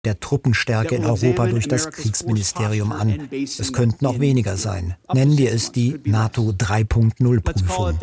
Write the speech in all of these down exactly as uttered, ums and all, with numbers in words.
der Truppenstärke in Europa durch das Kriegsministerium an. Es könnten auch weniger sein. Nennen wir es die NATO drei Punkt null Prüfung.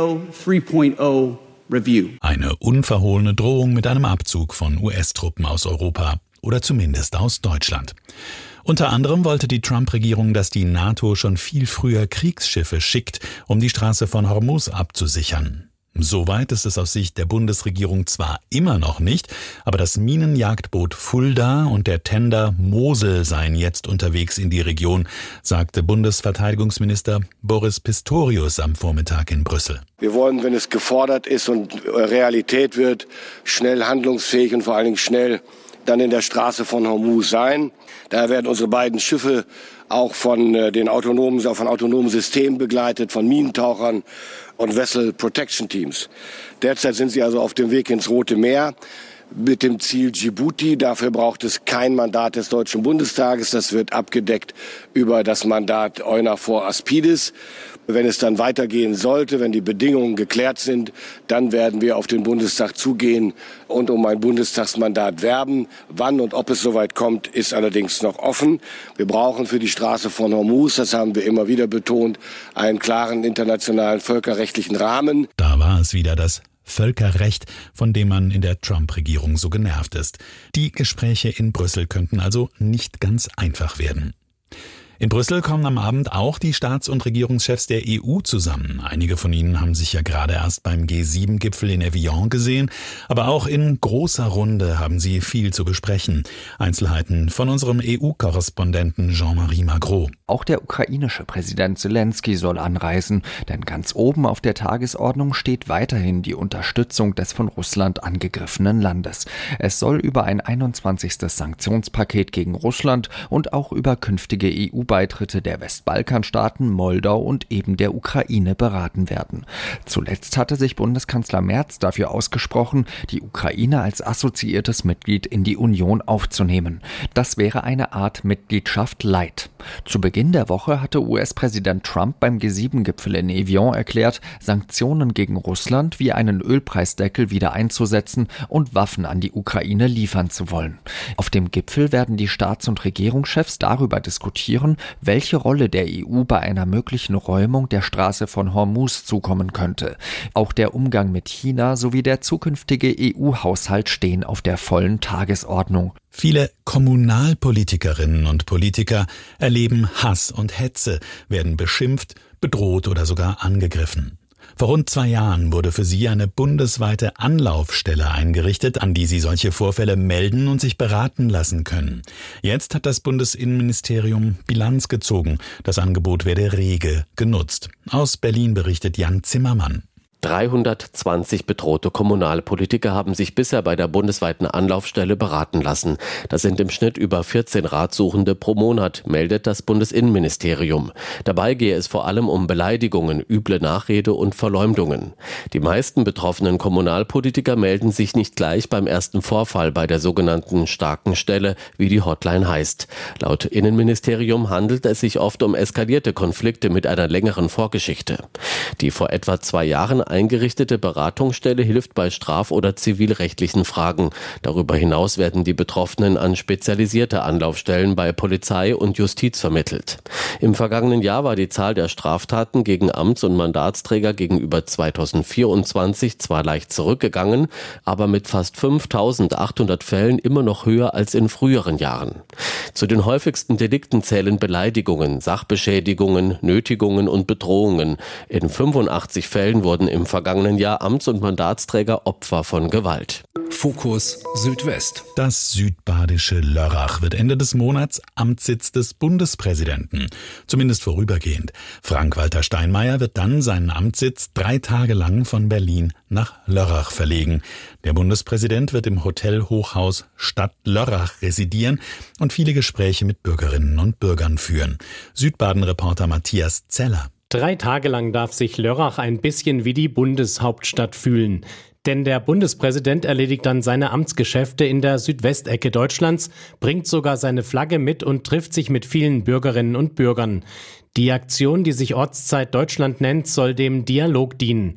Eine unverhohlene Drohung mit einem Abzug von U S-Truppen aus Europa oder zumindest aus Deutschland. Unter anderem wollte die Trump-Regierung, dass die NATO schon viel früher Kriegsschiffe schickt, um die Straße von Hormuz abzusichern. Soweit ist es aus Sicht der Bundesregierung zwar immer noch nicht, aber das Minenjagdboot Fulda und der Tender Mosel seien jetzt unterwegs in die Region, sagte Bundesverteidigungsminister Boris Pistorius am Vormittag in Brüssel. Wir wollen, wenn es gefordert ist und Realität wird, schnell handlungsfähig und vor allen Dingen schnell dann in der Straße von Hormuz sein. Daher werden unsere beiden Schiffe auch von den autonomen, auch von autonomen Systemen begleitet, von Minentauchern und Vessel Protection Teams. Derzeit sind sie also auf dem Weg ins Rote Meer mit dem Ziel Djibouti. Dafür braucht es kein Mandat des Deutschen Bundestages. Das wird abgedeckt über das Mandat EUNAVFOR Aspidis. Wenn es dann weitergehen sollte, wenn die Bedingungen geklärt sind, dann werden wir auf den Bundestag zugehen und um ein Bundestagsmandat werben. Wann und ob es soweit kommt, ist allerdings noch offen. Wir brauchen für die Straße von Hormuz, das haben wir immer wieder betont, einen klaren internationalen völkerrechtlichen Rahmen. Da war es wieder das Völkerrecht, von dem man in der Trump-Regierung so genervt ist. Die Gespräche in Brüssel könnten also nicht ganz einfach werden. In Brüssel kommen am Abend auch die Staats- und Regierungschefs der E U zusammen. Einige von ihnen haben sich ja gerade erst beim G sieben Gipfel in Evian gesehen. Aber auch in großer Runde haben sie viel zu besprechen. Einzelheiten von unserem E U-Korrespondenten Jean-Marie Magro. Auch der ukrainische Präsident Zelensky soll anreisen, denn ganz oben auf der Tagesordnung steht weiterhin die Unterstützung des von Russland angegriffenen Landes. Es soll über ein einundzwanzigstes Sanktionspaket gegen Russland und auch über künftige E U-Beitritte der Westbalkanstaaten, Moldau und eben der Ukraine beraten werden. Zuletzt hatte sich Bundeskanzler Merz dafür ausgesprochen, die Ukraine als assoziiertes Mitglied in die Union aufzunehmen. Das wäre eine Art Mitgliedschaft light. Zu Beginn der Woche hatte U S-Präsident Trump beim G sieben Gipfel in Evian erklärt, Sanktionen gegen Russland wie einen Ölpreisdeckel wieder einzusetzen und Waffen an die Ukraine liefern zu wollen. Auf dem Gipfel werden die Staats- und Regierungschefs darüber diskutieren, welche Rolle der E U bei einer möglichen Räumung der Straße von Hormuz zukommen könnte. Auch der Umgang mit China sowie der zukünftige E U-Haushalt stehen auf der vollen Tagesordnung. Viele Kommunalpolitikerinnen und Politiker erleben Hass und Hetze, werden beschimpft, bedroht oder sogar angegriffen. Vor rund zwei Jahren wurde für sie eine bundesweite Anlaufstelle eingerichtet, an die sie solche Vorfälle melden und sich beraten lassen können. Jetzt hat das Bundesinnenministerium Bilanz gezogen. Das Angebot werde rege genutzt. Aus Berlin berichtet Jan Zimmermann. dreihundertzwanzig bedrohte Kommunalpolitiker haben sich bisher bei der bundesweiten Anlaufstelle beraten lassen. Das sind im Schnitt über vierzehn Ratsuchende pro Monat, meldet das Bundesinnenministerium. Dabei gehe es vor allem um Beleidigungen, üble Nachrede und Verleumdungen. Die meisten betroffenen Kommunalpolitiker melden sich nicht gleich beim ersten Vorfall bei der sogenannten starken Stelle, wie die Hotline heißt. Laut Innenministerium handelt es sich oft um eskalierte Konflikte mit einer längeren Vorgeschichte. Die vor etwa zwei Jahren eingerichtete Beratungsstelle hilft bei straf- oder zivilrechtlichen Fragen. Darüber hinaus werden die Betroffenen an spezialisierte Anlaufstellen bei Polizei und Justiz vermittelt. Im vergangenen Jahr war die Zahl der Straftaten gegen Amts- und Mandatsträger gegenüber zweitausendvierundzwanzig zwar leicht zurückgegangen, aber mit fast fünftausendachthundert Fällen immer noch höher als in früheren Jahren. Zu den häufigsten Delikten zählen Beleidigungen, Sachbeschädigungen, Nötigungen und Bedrohungen. In fünfundachtzig Fällen wurden im vergangenen Jahr Amts- und Mandatsträger Opfer von Gewalt. Fokus Südwest. Das südbadische Lörrach wird Ende des Monats Amtssitz des Bundespräsidenten. Zumindest vorübergehend. Frank-Walter Steinmeier wird dann seinen Amtssitz drei Tage lang von Berlin nach Lörrach verlegen. Der Bundespräsident wird im Hotel Hochhaus Stadt Lörrach residieren und viele Gespräche mit Bürgerinnen und Bürgern führen. Südbaden-Reporter Matthias Zeller. Drei Tage lang darf sich Lörrach ein bisschen wie die Bundeshauptstadt fühlen. Denn der Bundespräsident erledigt dann seine Amtsgeschäfte in der Südwestecke Deutschlands, bringt sogar seine Flagge mit und trifft sich mit vielen Bürgerinnen und Bürgern. Die Aktion, die sich Ortszeit Deutschland nennt, soll dem Dialog dienen.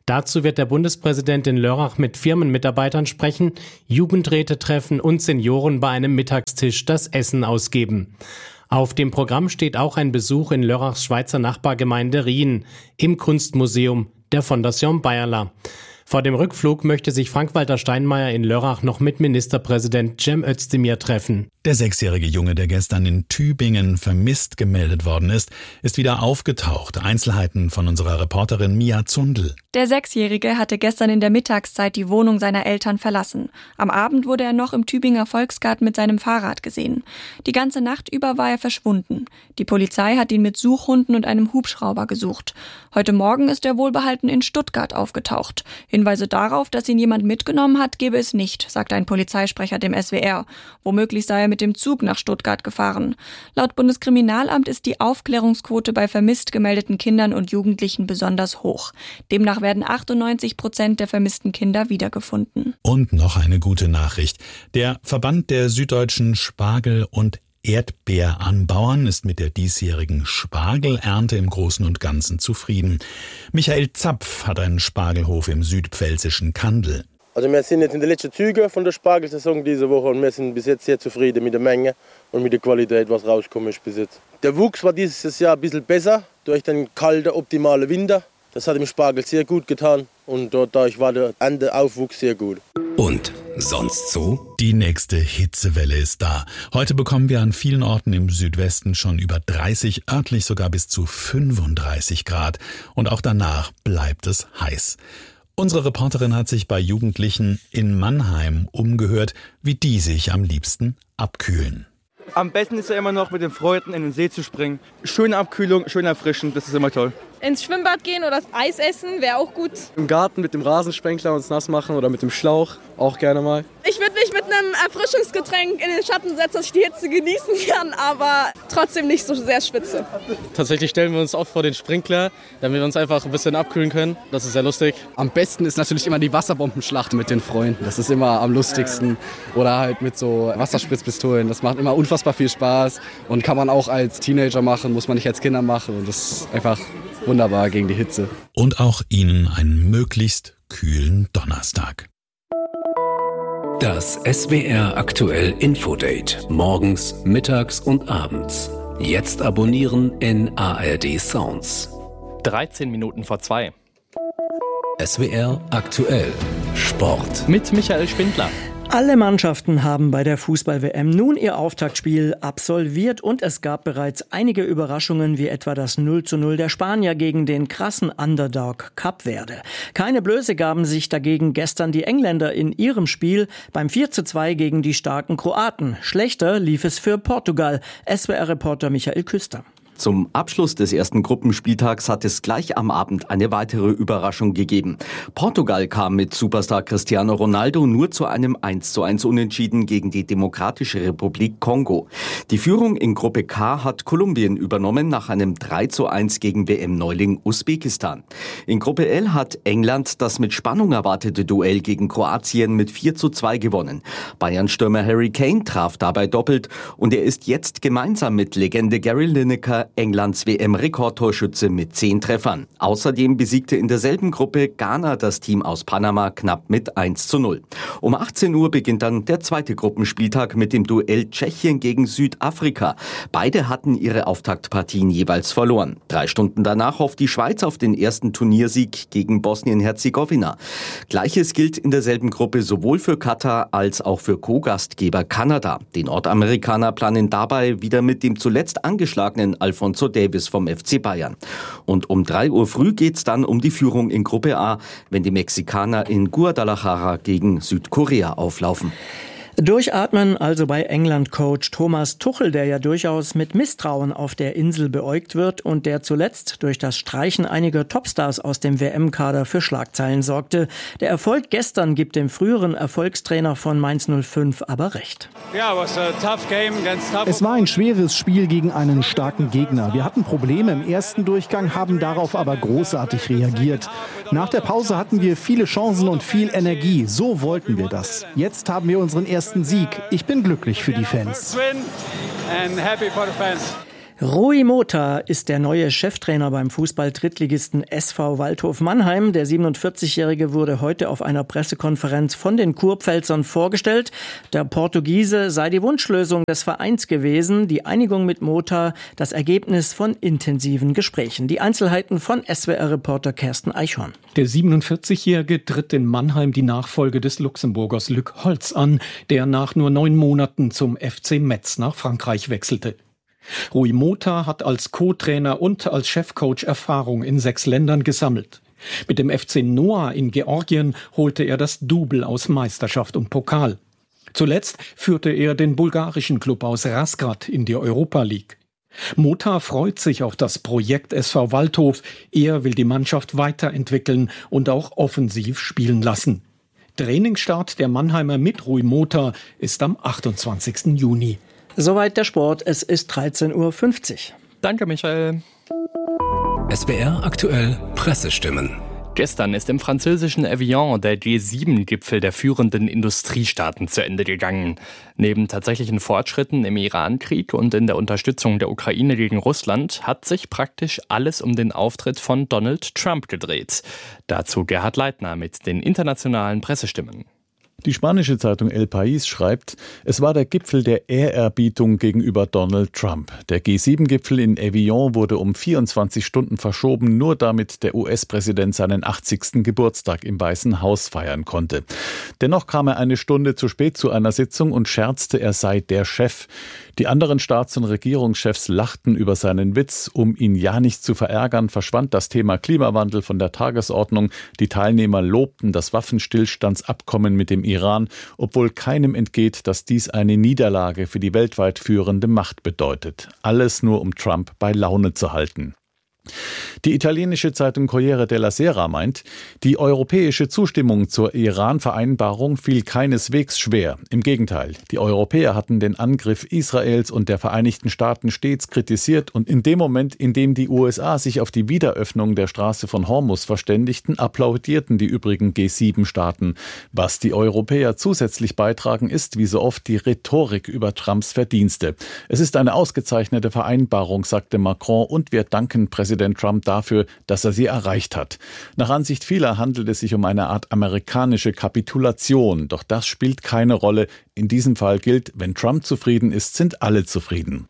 Dazu wird der Bundespräsident in Lörrach mit Firmenmitarbeitern sprechen, Jugendräte treffen und Senioren bei einem Mittagstisch das Essen ausgeben. Auf dem Programm steht auch ein Besuch in Lörrachs Schweizer Nachbargemeinde Rien im Kunstmuseum der Fondation Bayerler. Vor dem Rückflug möchte sich Frank-Walter Steinmeier in Lörrach noch mit Ministerpräsident Cem Özdemir treffen. Der sechsjährige Junge, der gestern in Tübingen vermisst gemeldet worden ist, ist wieder aufgetaucht. Einzelheiten von unserer Reporterin Mia Zundel. Der Sechsjährige hatte gestern in der Mittagszeit die Wohnung seiner Eltern verlassen. Am Abend wurde er noch im Tübinger Volksgarten mit seinem Fahrrad gesehen. Die ganze Nacht über war er verschwunden. Die Polizei hat ihn mit Suchhunden und einem Hubschrauber gesucht. Heute Morgen ist er wohlbehalten in Stuttgart aufgetaucht. Hinweise darauf, dass ihn jemand mitgenommen hat, gebe es nicht, sagt ein Polizeisprecher dem S W R. Womöglich sei er mit dem Zug nach Stuttgart gefahren. Laut Bundeskriminalamt ist die Aufklärungsquote bei vermisst gemeldeten Kindern und Jugendlichen besonders hoch. Demnach werden achtundneunzig Prozent der vermissten Kinder wiedergefunden. Und noch eine gute Nachricht. Der Verband der süddeutschen Spargel- und Erdbeeranbauern ist mit der diesjährigen Spargelernte im Großen und Ganzen zufrieden. Michael Zapf hat einen Spargelhof im südpfälzischen Kandel. Also wir sind jetzt in den letzten Zügen von der Spargelsaison diese Woche und wir sind bis jetzt sehr zufrieden mit der Menge und mit der Qualität, was rausgekommen ist bis jetzt. Der Wuchs war dieses Jahr ein bisschen besser durch den kalten, optimalen Winter. Das hat dem Spargel sehr gut getan und dadurch war der Ernteaufwuchs sehr gut. Und sonst so? Die nächste Hitzewelle ist da. Heute bekommen wir an vielen Orten im Südwesten schon über dreißig, örtlich sogar bis zu fünfunddreißig Grad. Und auch danach bleibt es heiß. Unsere Reporterin hat sich bei Jugendlichen in Mannheim umgehört, wie die sich am liebsten abkühlen. Am besten ist ja immer noch mit den Freunden in den See zu springen. Schöne Abkühlung, schön erfrischend, das ist immer toll. Ins Schwimmbad gehen oder Eis essen wäre auch gut. Im Garten mit dem Rasensprenkler uns nass machen oder mit dem Schlauch, auch gerne mal. Ich würde mich mit einem Erfrischungsgetränk in den Schatten setzen, dass ich die Hitze genießen kann, aber trotzdem nicht so sehr schwitze. Tatsächlich stellen wir uns oft vor den Sprinkler, damit wir uns einfach ein bisschen abkühlen können. Das ist sehr lustig. Am besten ist natürlich immer die Wasserbombenschlacht mit den Freunden. Das ist immer am lustigsten. Oder halt mit so Wasserspritzpistolen. Das macht immer unfassbar viel Spaß und kann man auch als Teenager machen, muss man nicht als Kinder machen. Und das ist einfach wunderbar gegen die Hitze. Und auch Ihnen einen möglichst kühlen Donnerstag. Das S W R aktuell Infodate. Morgens, mittags und abends. Jetzt abonnieren in A R D Sounds. dreizehn Minuten vor zwei. S W R aktuell Sport. Mit Michael Spindler. Alle Mannschaften haben bei der Fußball-W M nun ihr Auftaktspiel absolviert und es gab bereits einige Überraschungen, wie etwa das null zu null der Spanier gegen den krassen Underdog Kap Verde. Keine Blöße gaben sich dagegen gestern die Engländer in ihrem Spiel beim vier zu zwei gegen die starken Kroaten. Schlechter lief es für Portugal. S W R-Reporter Michael Küster. Zum Abschluss des ersten Gruppenspieltags hat es gleich am Abend eine weitere Überraschung gegeben. Portugal kam mit Superstar Cristiano Ronaldo nur zu einem eins zu eins Unentschieden gegen die Demokratische Republik Kongo. Die Führung in Gruppe K hat Kolumbien übernommen nach einem drei zu eins gegen W M-Neuling Usbekistan. In Gruppe L hat England das mit Spannung erwartete Duell gegen Kroatien mit vier zu zwei gewonnen. Bayern-Stürmer Harry Kane traf dabei doppelt und er ist jetzt gemeinsam mit Legende Gary Lineker Englands W M-Rekordtorschütze mit zehn Treffern. Außerdem besiegte in derselben Gruppe Ghana das Team aus Panama knapp mit eins zu null. Um achtzehn Uhr beginnt dann der zweite Gruppenspieltag mit dem Duell Tschechien gegen Südafrika. Beide hatten ihre Auftaktpartien jeweils verloren. Drei Stunden danach hofft die Schweiz auf den ersten Turniersieg gegen Bosnien-Herzegowina. Gleiches gilt in derselben Gruppe sowohl für Katar als auch für Co-Gastgeber Kanada. Die Nordamerikaner planen dabei wieder mit dem zuletzt angeschlagenen Alphonso Davies vom F C Bayern. Und um drei Uhr früh geht's dann um die Führung in Gruppe A, wenn die Mexikaner in Guadalajara gegen Südkorea auflaufen. Durchatmen also bei England-Coach Thomas Tuchel, der ja durchaus mit Misstrauen auf der Insel beäugt wird und der zuletzt durch das Streichen einiger Topstars aus dem W M-Kader für Schlagzeilen sorgte. Der Erfolg gestern gibt dem früheren Erfolgstrainer von Mainz null fünf aber recht. Es war ein schweres Spiel gegen einen starken Gegner. Wir hatten Probleme im ersten Durchgang, haben darauf aber großartig reagiert. Nach der Pause hatten wir viele Chancen und viel Energie. So wollten wir das. Jetzt haben wir unseren ersten Sieg. Ich bin glücklich für die Fans. Rui Mota ist der neue Cheftrainer beim Fußball-Drittligisten S V Waldhof Mannheim. Der siebenundvierzigjährige wurde heute auf einer Pressekonferenz von den Kurpfälzern vorgestellt. Der Portugiese sei die Wunschlösung des Vereins gewesen. Die Einigung mit Mota, das Ergebnis von intensiven Gesprächen. Die Einzelheiten von S W R-Reporter Kersten Eichhorn. Der siebenundvierzigjährige tritt in Mannheim die Nachfolge des Luxemburgers Luc Holtz an, der nach nur neun Monaten zum F C Metz nach Frankreich wechselte. Rui Mota hat als Co-Trainer und als Chefcoach Erfahrung in sechs Ländern gesammelt. Mit dem F C Noah in Georgien holte er das Double aus Meisterschaft und Pokal. Zuletzt führte er den bulgarischen Klub aus Razgrad in die Europa League. Mota freut sich auf das Projekt S V Waldhof. Er will die Mannschaft weiterentwickeln und auch offensiv spielen lassen. Trainingsstart der Mannheimer mit Rui Mota ist am achtundzwanzigsten Juni. Soweit der Sport. Es ist dreizehn Uhr fünfzig. Danke, Michael. S W R aktuell Pressestimmen. Gestern ist im französischen Evian der G sieben Gipfel der führenden Industriestaaten zu Ende gegangen. Neben tatsächlichen Fortschritten im Iran-Krieg und in der Unterstützung der Ukraine gegen Russland hat sich praktisch alles um den Auftritt von Donald Trump gedreht. Dazu Gerhard Leitner mit den internationalen Pressestimmen. Die spanische Zeitung El País schreibt, es war der Gipfel der Ehrerbietung gegenüber Donald Trump. Der G sieben Gipfel in Evian wurde um vierundzwanzig Stunden verschoben, nur damit der U S-Präsident seinen achtzigsten Geburtstag im Weißen Haus feiern konnte. Dennoch kam er eine Stunde zu spät zu einer Sitzung und scherzte, er sei der Chef. Die anderen Staats- und Regierungschefs lachten über seinen Witz. Um ihn ja nicht zu verärgern, verschwand das Thema Klimawandel von der Tagesordnung. Die Teilnehmer lobten das Waffenstillstandsabkommen mit dem Iran, obwohl keinem entgeht, dass dies eine Niederlage für die weltweit führende Macht bedeutet. Alles nur, um Trump bei Laune zu halten. Die italienische Zeitung Corriere della Sera meint, die europäische Zustimmung zur Iran-Vereinbarung fiel keineswegs schwer. Im Gegenteil, die Europäer hatten den Angriff Israels und der Vereinigten Staaten stets kritisiert und in dem Moment, in dem die U S A sich auf die Wiederöffnung der Straße von Hormuz verständigten, applaudierten die übrigen G sieben Staaten. Was die Europäer zusätzlich beitragen, ist wie so oft die Rhetorik über Trumps Verdienste. Es ist eine ausgezeichnete Vereinbarung, sagte Macron, und wir danken Präsident Präsident Trump dafür, dass er sie erreicht hat. Nach Ansicht vieler handelt es sich um eine Art amerikanische Kapitulation. Doch das spielt keine Rolle. In diesem Fall gilt, wenn Trump zufrieden ist, sind alle zufrieden.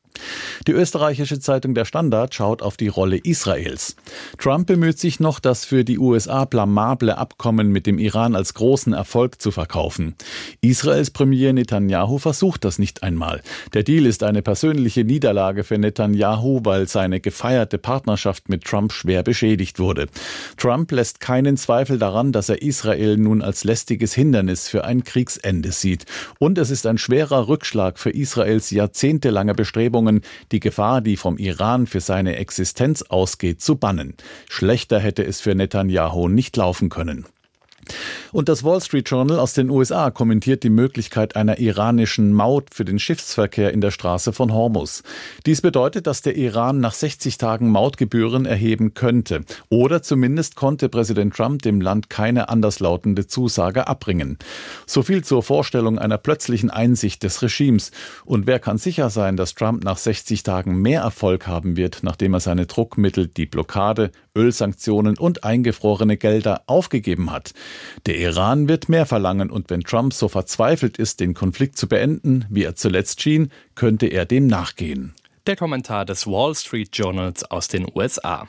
Die österreichische Zeitung Der Standard schaut auf die Rolle Israels. Trump bemüht sich noch, das für die U S A blamable Abkommen mit dem Iran als großen Erfolg zu verkaufen. Israels Premier Netanyahu versucht das nicht einmal. Der Deal ist eine persönliche Niederlage für Netanyahu, weil seine gefeierte Partnerschaft mit Trump schwer beschädigt wurde. Trump lässt keinen Zweifel daran, dass er Israel nun als lästiges Hindernis für ein Kriegsende sieht. Und es ist ein schwerer Rückschlag für Israels jahrzehntelange Bestrebungen, die Gefahr, die vom Iran für seine Existenz ausgeht, zu bannen. Schlechter hätte es für Netanyahu nicht laufen können. Und das Wall Street Journal aus den U S A kommentiert die Möglichkeit einer iranischen Maut für den Schiffsverkehr in der Straße von Hormuz. Dies bedeutet, dass der Iran nach sechzig Tagen Mautgebühren erheben könnte. Oder zumindest konnte Präsident Trump dem Land keine anderslautende Zusage abbringen. So viel zur Vorstellung einer plötzlichen Einsicht des Regimes. Und wer kann sicher sein, dass Trump nach sechzig Tagen mehr Erfolg haben wird, nachdem er seine Druckmittel, die Blockade, Ölsanktionen und eingefrorene Gelder aufgegeben hat? Der Iran wird mehr verlangen und wenn Trump so verzweifelt ist, den Konflikt zu beenden, wie er zuletzt schien, könnte er dem nachgehen. Der Kommentar des Wall Street Journals aus den U S A.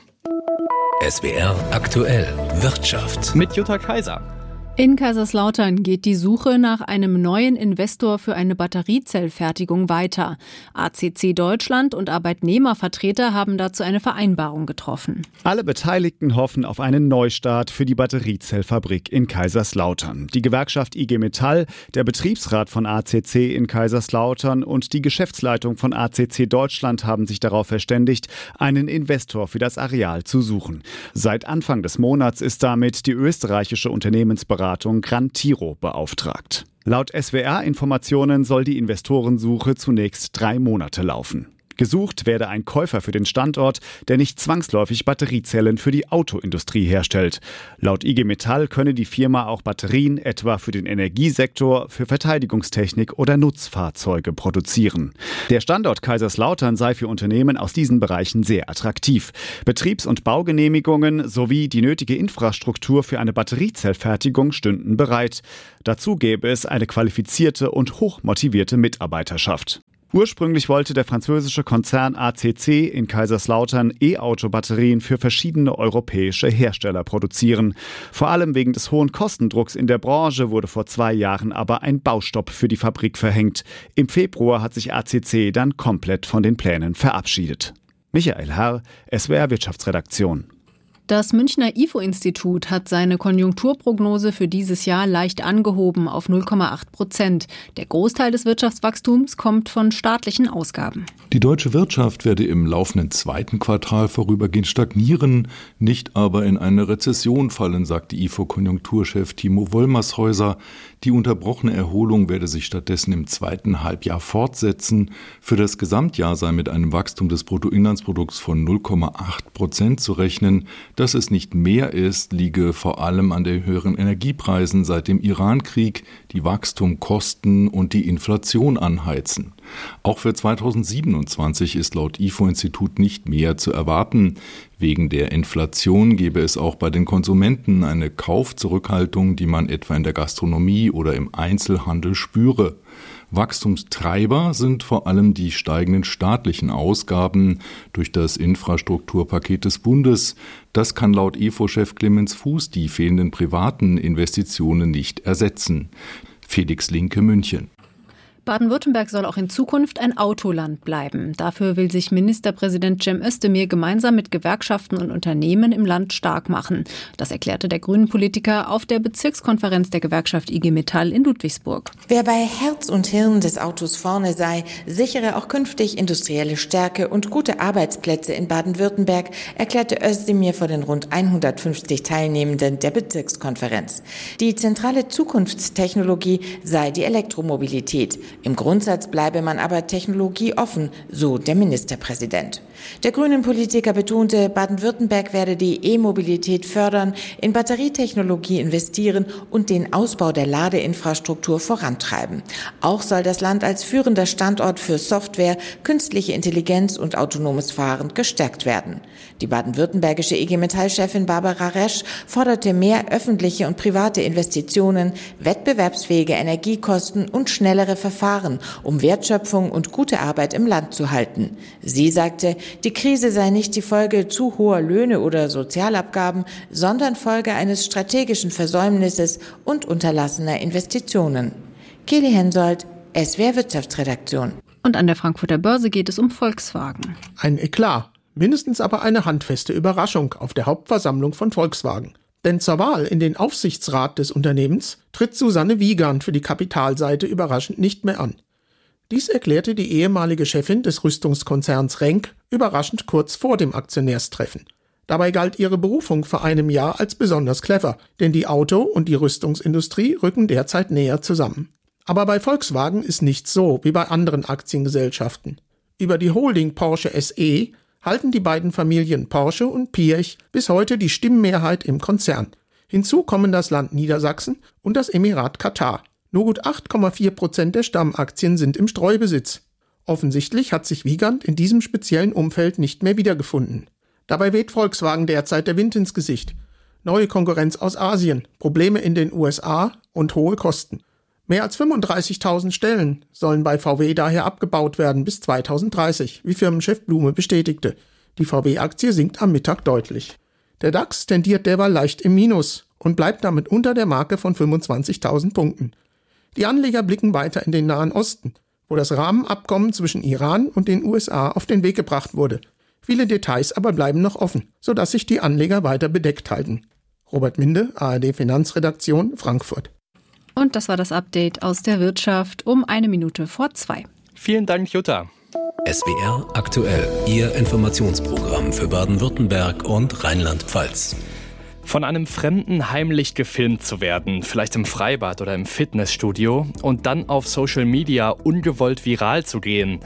S W R aktuell Wirtschaft mit Jutta Kaiser. In Kaiserslautern geht die Suche nach einem neuen Investor für eine Batteriezellfertigung weiter. A C C Deutschland und Arbeitnehmervertreter haben dazu eine Vereinbarung getroffen. Alle Beteiligten hoffen auf einen Neustart für die Batteriezellfabrik in Kaiserslautern. Die Gewerkschaft I G Metall, der Betriebsrat von A C C in Kaiserslautern und die Geschäftsleitung von A C C Deutschland haben sich darauf verständigt, einen Investor für das Areal zu suchen. Seit Anfang des Monats ist damit die österreichische Unternehmensberatung Grantiro beauftragt. Laut S W R-Informationen soll die Investorensuche zunächst drei Monate laufen. Gesucht werde ein Käufer für den Standort, der nicht zwangsläufig Batteriezellen für die Autoindustrie herstellt. Laut I G Metall könne die Firma auch Batterien etwa für den Energiesektor, für Verteidigungstechnik oder Nutzfahrzeuge produzieren. Der Standort Kaiserslautern sei für Unternehmen aus diesen Bereichen sehr attraktiv. Betriebs- und Baugenehmigungen sowie die nötige Infrastruktur für eine Batteriezellfertigung stünden bereit. Dazu gäbe es eine qualifizierte und hochmotivierte Mitarbeiterschaft. Ursprünglich wollte der französische Konzern A C C in Kaiserslautern E-Auto-Batterien für verschiedene europäische Hersteller produzieren. Vor allem wegen des hohen Kostendrucks in der Branche wurde vor zwei Jahren aber ein Baustopp für die Fabrik verhängt. Im Februar hat sich A C C dann komplett von den Plänen verabschiedet. Michael Herr, S W R Wirtschaftsredaktion. Das Münchner I F O-Institut hat seine Konjunkturprognose für dieses Jahr leicht angehoben auf null Komma acht Prozent. Der Großteil des Wirtschaftswachstums kommt von staatlichen Ausgaben. Die deutsche Wirtschaft werde im laufenden zweiten Quartal vorübergehend stagnieren, nicht aber in eine Rezession fallen, sagte I F O-Konjunkturchef Timo Wollmershäuser. Die unterbrochene Erholung werde sich stattdessen im zweiten Halbjahr fortsetzen. Für das Gesamtjahr sei mit einem Wachstum des Bruttoinlandsprodukts von null Komma acht Prozent zu rechnen. Dass es nicht mehr ist, liege vor allem an den höheren Energiepreisen seit dem Irankrieg, die Wachstum, Kosten und die Inflation anheizen. Auch für zweitausendsiebenundzwanzig ist laut I F O-Institut nicht mehr zu erwarten. Wegen der Inflation gebe es auch bei den Konsumenten eine Kaufzurückhaltung, die man etwa in der Gastronomie oder im Einzelhandel spüre. Wachstumstreiber sind vor allem die steigenden staatlichen Ausgaben durch das Infrastrukturpaket des Bundes. Das kann laut E F O-Chef Clemens Fuß die fehlenden privaten Investitionen nicht ersetzen. Felix Linke, München. Baden-Württemberg soll auch in Zukunft ein Autoland bleiben. Dafür will sich Ministerpräsident Cem Özdemir gemeinsam mit Gewerkschaften und Unternehmen im Land stark machen. Das erklärte der Grünen-Politiker auf der Bezirkskonferenz der Gewerkschaft I G Metall in Ludwigsburg. Wer bei Herz und Hirn des Autos vorne sei, sichere auch künftig industrielle Stärke und gute Arbeitsplätze in Baden-Württemberg, erklärte Özdemir vor den rund hundertfünfzig Teilnehmenden der Bezirkskonferenz. Die zentrale Zukunftstechnologie sei die Elektromobilität. Im Grundsatz bleibe man aber technologieoffen, so der Ministerpräsident. Der Grünen-Politiker betonte, Baden-Württemberg werde die E-Mobilität fördern, in Batterietechnologie investieren und den Ausbau der Ladeinfrastruktur vorantreiben. Auch soll das Land als führender Standort für Software, künstliche Intelligenz und autonomes Fahren gestärkt werden. Die baden-württembergische I G Metall-Chefin Barbara Resch forderte mehr öffentliche und private Investitionen, wettbewerbsfähige Energiekosten und schnellere Verfahren, um Wertschöpfung und gute Arbeit im Land zu halten. Sie sagte, die Krise sei nicht die Folge zu hoher Löhne oder Sozialabgaben, sondern Folge eines strategischen Versäumnisses und unterlassener Investitionen. Kelly Hensoldt, S W R Wirtschaftsredaktion. Und an der Frankfurter Börse geht es um Volkswagen. Ein Eklat, mindestens aber eine handfeste Überraschung auf der Hauptversammlung von Volkswagen. Denn zur Wahl in den Aufsichtsrat des Unternehmens tritt Susanne Wiegand für die Kapitalseite überraschend nicht mehr an. Dies erklärte die ehemalige Chefin des Rüstungskonzerns Renk überraschend kurz vor dem Aktionärstreffen. Dabei galt ihre Berufung vor einem Jahr als besonders clever, denn die Auto- und die Rüstungsindustrie rücken derzeit näher zusammen. Aber bei Volkswagen ist nichts so wie bei anderen Aktiengesellschaften. Über die Holding Porsche S E halten die beiden Familien Porsche und Piëch bis heute die Stimmmehrheit im Konzern. Hinzu kommen das Land Niedersachsen und das Emirat Katar. Nur gut acht Komma vier Prozent der Stammaktien sind im Streubesitz. Offensichtlich hat sich Wiegand in diesem speziellen Umfeld nicht mehr wiedergefunden. Dabei weht Volkswagen derzeit der Wind ins Gesicht. Neue Konkurrenz aus Asien, Probleme in den U S A und hohe Kosten. Mehr als fünfunddreißigtausend Stellen sollen bei V W daher abgebaut werden bis zweitausenddreißig, wie Firmenchef Blume bestätigte. Die V W-Aktie sinkt am Mittag deutlich. Der DAX tendiert derweil leicht im Minus und bleibt damit unter der Marke von fünfundzwanzigtausend Punkten. Die Anleger blicken weiter in den Nahen Osten, wo das Rahmenabkommen zwischen Iran und den U S A auf den Weg gebracht wurde. Viele Details aber bleiben noch offen, sodass sich die Anleger weiter bedeckt halten. Robert Minde, A R D Finanzredaktion, Frankfurt. Und das war das Update aus der Wirtschaft um eine Minute vor zwei. Vielen Dank, Jutta. S W R aktuell, Ihr Informationsprogramm für Baden-Württemberg und Rheinland-Pfalz. Von einem Fremden heimlich gefilmt zu werden, vielleicht im Freibad oder im Fitnessstudio, und dann auf Social Media ungewollt viral zu gehen.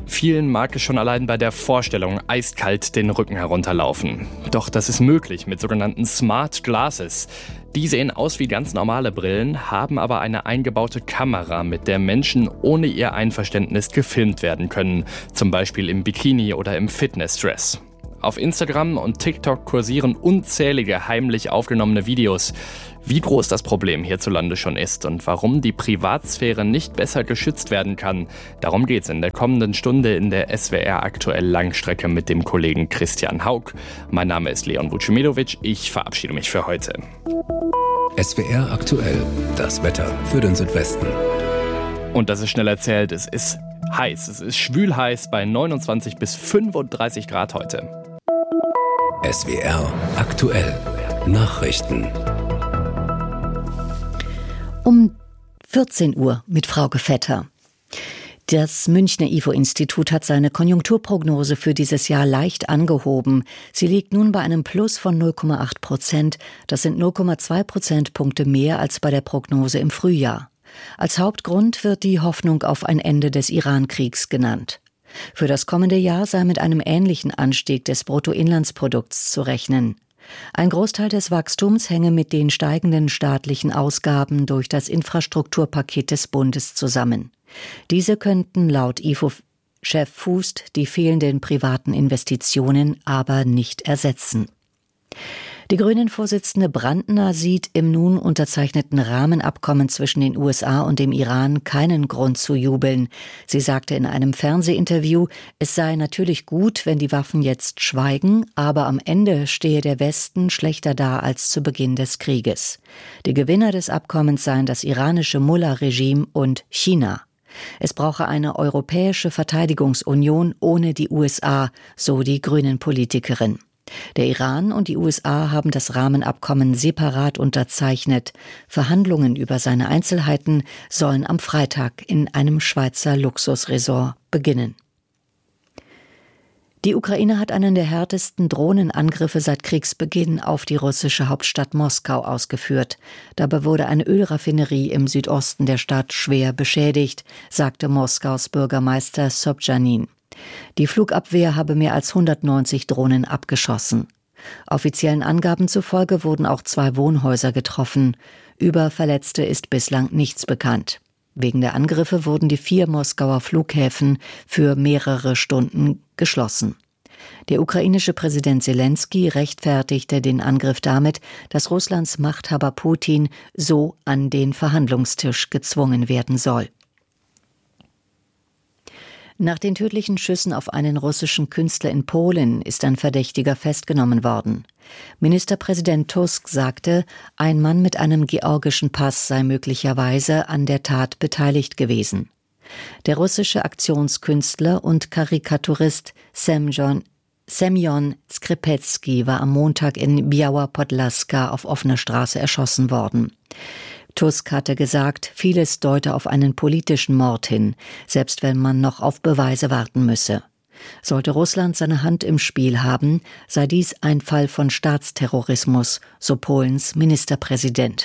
Vielen mag es schon allein bei der Vorstellung eiskalt den Rücken herunterlaufen. Doch das ist möglich mit sogenannten Smart Glasses. Die sehen aus wie ganz normale Brillen, haben aber eine eingebaute Kamera, mit der Menschen ohne ihr Einverständnis gefilmt werden können, zum Beispiel im Bikini oder im Fitnessdress. Auf Instagram und TikTok kursieren unzählige heimlich aufgenommene Videos. Wie groß das Problem hierzulande schon ist und warum die Privatsphäre nicht besser geschützt werden kann, darum geht's in der kommenden Stunde in der S W R Aktuell Langstrecke mit dem Kollegen Christian Haug. Mein Name ist Leon Vucimilovic, ich verabschiede mich für heute. S W R Aktuell, das Wetter für den Südwesten. Und das ist schnell erzählt, es ist heiß, es ist schwül heiß bei neunundzwanzig bis fünfunddreißig Grad heute. S W R Aktuell Nachrichten. Um vierzehn Uhr mit Frauke Vetter. Das Münchner I F O-Institut hat seine Konjunkturprognose für dieses Jahr leicht angehoben. Sie liegt nun bei einem Plus von null Komma acht Prozent. Das sind null Komma zwei Prozentpunkte mehr als bei der Prognose im Frühjahr. Als Hauptgrund wird die Hoffnung auf ein Ende des Iran-Kriegs genannt. Für das kommende Jahr sei mit einem ähnlichen Anstieg des Bruttoinlandsprodukts zu rechnen. Ein Großteil des Wachstums hänge mit den steigenden staatlichen Ausgaben durch das Infrastrukturpaket des Bundes zusammen. Diese könnten laut I F O-Chef Fußt die fehlenden privaten Investitionen aber nicht ersetzen. Die Grünen-Vorsitzende Brandner sieht im nun unterzeichneten Rahmenabkommen zwischen den U S A und dem Iran keinen Grund zu jubeln. Sie sagte in einem Fernsehinterview, es sei natürlich gut, wenn die Waffen jetzt schweigen, aber am Ende stehe der Westen schlechter da als zu Beginn des Krieges. Die Gewinner des Abkommens seien das iranische Mullah-Regime und China. Es brauche eine europäische Verteidigungsunion ohne die U S A, so die Grünen-Politikerin. Der Iran und die U S A haben das Rahmenabkommen separat unterzeichnet. Verhandlungen über seine Einzelheiten sollen am Freitag in einem Schweizer Luxusresort beginnen. Die Ukraine hat einen der härtesten Drohnenangriffe seit Kriegsbeginn auf die russische Hauptstadt Moskau ausgeführt. Dabei wurde eine Ölraffinerie im Südosten der Stadt schwer beschädigt, sagte Moskaus Bürgermeister Sobjanin. Die Flugabwehr habe mehr als hundertneunzig Drohnen abgeschossen. Offiziellen Angaben zufolge wurden auch zwei Wohnhäuser getroffen. Über Verletzte ist bislang nichts bekannt. Wegen der Angriffe wurden die vier Moskauer Flughäfen für mehrere Stunden geschlossen. Der ukrainische Präsident Selensky rechtfertigte den Angriff damit, dass Russlands Machthaber Putin so an den Verhandlungstisch gezwungen werden soll. Nach den tödlichen Schüssen auf einen russischen Künstler in Polen ist ein Verdächtiger festgenommen worden. Ministerpräsident Tusk sagte, ein Mann mit einem georgischen Pass sei möglicherweise an der Tat beteiligt gewesen. Der russische Aktionskünstler und Karikaturist Semjon, Semjon Skripetsky war am Montag in Biała Podlaska auf offener Straße erschossen worden. Tusk hatte gesagt, vieles deute auf einen politischen Mord hin, selbst wenn man noch auf Beweise warten müsse. Sollte Russland seine Hand im Spiel haben, sei dies ein Fall von Staatsterrorismus, so Polens Ministerpräsident.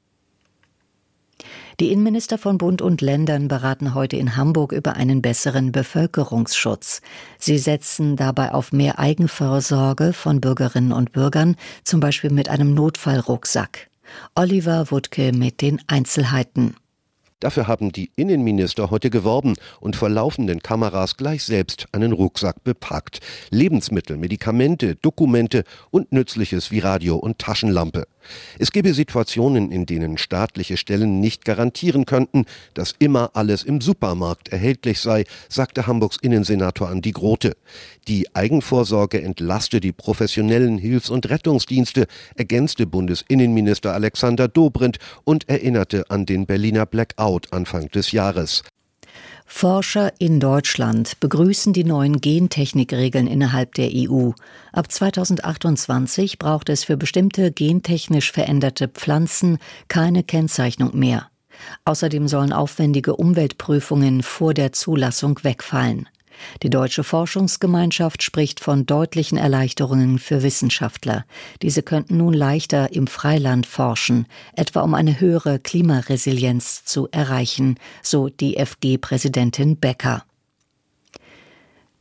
Die Innenminister von Bund und Ländern beraten heute in Hamburg über einen besseren Bevölkerungsschutz. Sie setzen dabei auf mehr Eigenvorsorge von Bürgerinnen und Bürgern, zum Beispiel mit einem Notfallrucksack. Oliver Wuttke mit den Einzelheiten. Dafür haben die Innenminister heute geworben und vor laufenden Kameras gleich selbst einen Rucksack bepackt. Lebensmittel, Medikamente, Dokumente und Nützliches wie Radio und Taschenlampe. Es gebe Situationen, in denen staatliche Stellen nicht garantieren könnten, dass immer alles im Supermarkt erhältlich sei, sagte Hamburgs Innensenator Andi Grote. Die Eigenvorsorge entlaste die professionellen Hilfs- und Rettungsdienste, ergänzte Bundesinnenminister Alexander Dobrindt und erinnerte an den Berliner Blackout Anfang des Jahres. Forscher in Deutschland begrüßen die neuen Gentechnikregeln innerhalb der E U. Ab zweitausendachtundzwanzig braucht es für bestimmte gentechnisch veränderte Pflanzen keine Kennzeichnung mehr. Außerdem sollen aufwendige Umweltprüfungen vor der Zulassung wegfallen. Die deutsche Forschungsgemeinschaft spricht von deutlichen Erleichterungen für Wissenschaftler. Diese könnten nun leichter im Freiland forschen, etwa um eine höhere Klimaresilienz zu erreichen, so die F G-Präsidentin Becker.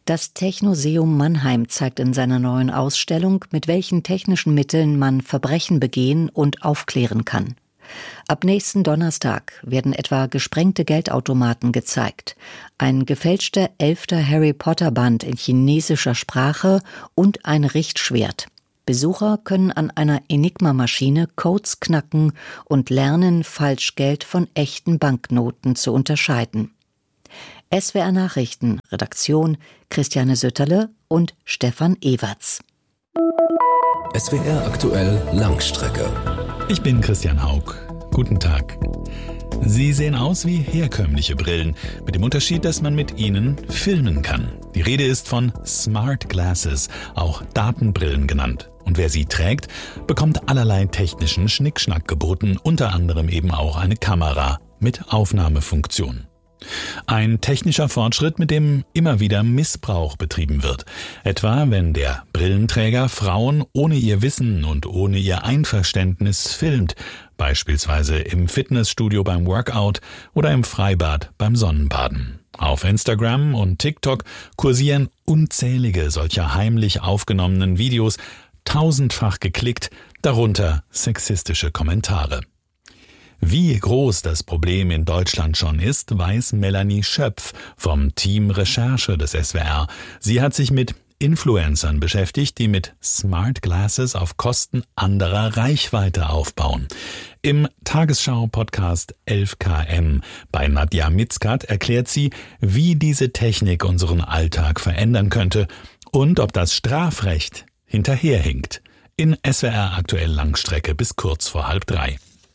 Das Technoseum Mannheim zeigt in seiner neuen Ausstellung, mit welchen technischen Mitteln man Verbrechen begehen und aufklären kann. Ab nächsten Donnerstag werden etwa gesprengte Geldautomaten gezeigt, ein gefälschter elfter Harry Potter Band in chinesischer Sprache und ein Richtschwert. Besucher können an einer Enigma-Maschine Codes knacken und lernen, Falschgeld von echten Banknoten zu unterscheiden. S W R Nachrichten, Redaktion Christiane Sütterle und Stefan Ewerts. S W R aktuell Langstrecke. Ich bin Christian Haug. Guten Tag. Sie sehen aus wie herkömmliche Brillen, mit dem Unterschied, dass man mit ihnen filmen kann. Die Rede ist von Smart Glasses, auch Datenbrillen genannt. Und wer sie trägt, bekommt allerlei technischen Schnickschnack geboten, unter anderem eben auch eine Kamera mit Aufnahmefunktion. Ein technischer Fortschritt, mit dem immer wieder Missbrauch betrieben wird. Etwa, wenn der Brillenträger Frauen ohne ihr Wissen und ohne ihr Einverständnis filmt, beispielsweise im Fitnessstudio beim Workout oder im Freibad beim Sonnenbaden. Auf Instagram und TikTok kursieren unzählige solcher heimlich aufgenommenen Videos, tausendfach geklickt, darunter sexistische Kommentare. Wie groß das Problem in Deutschland schon ist, weiß Melanie Schöpf vom Team Recherche des S W R. Sie hat sich mit Influencern beschäftigt, die mit Smart Glasses auf Kosten anderer Reichweite aufbauen. Im Tagesschau-Podcast elf K M bei Nadja Mitzkat erklärt sie, wie diese Technik unseren Alltag verändern könnte und ob das Strafrecht hinterherhinkt. In S W R aktuell Langstrecke bis kurz vor halb drei.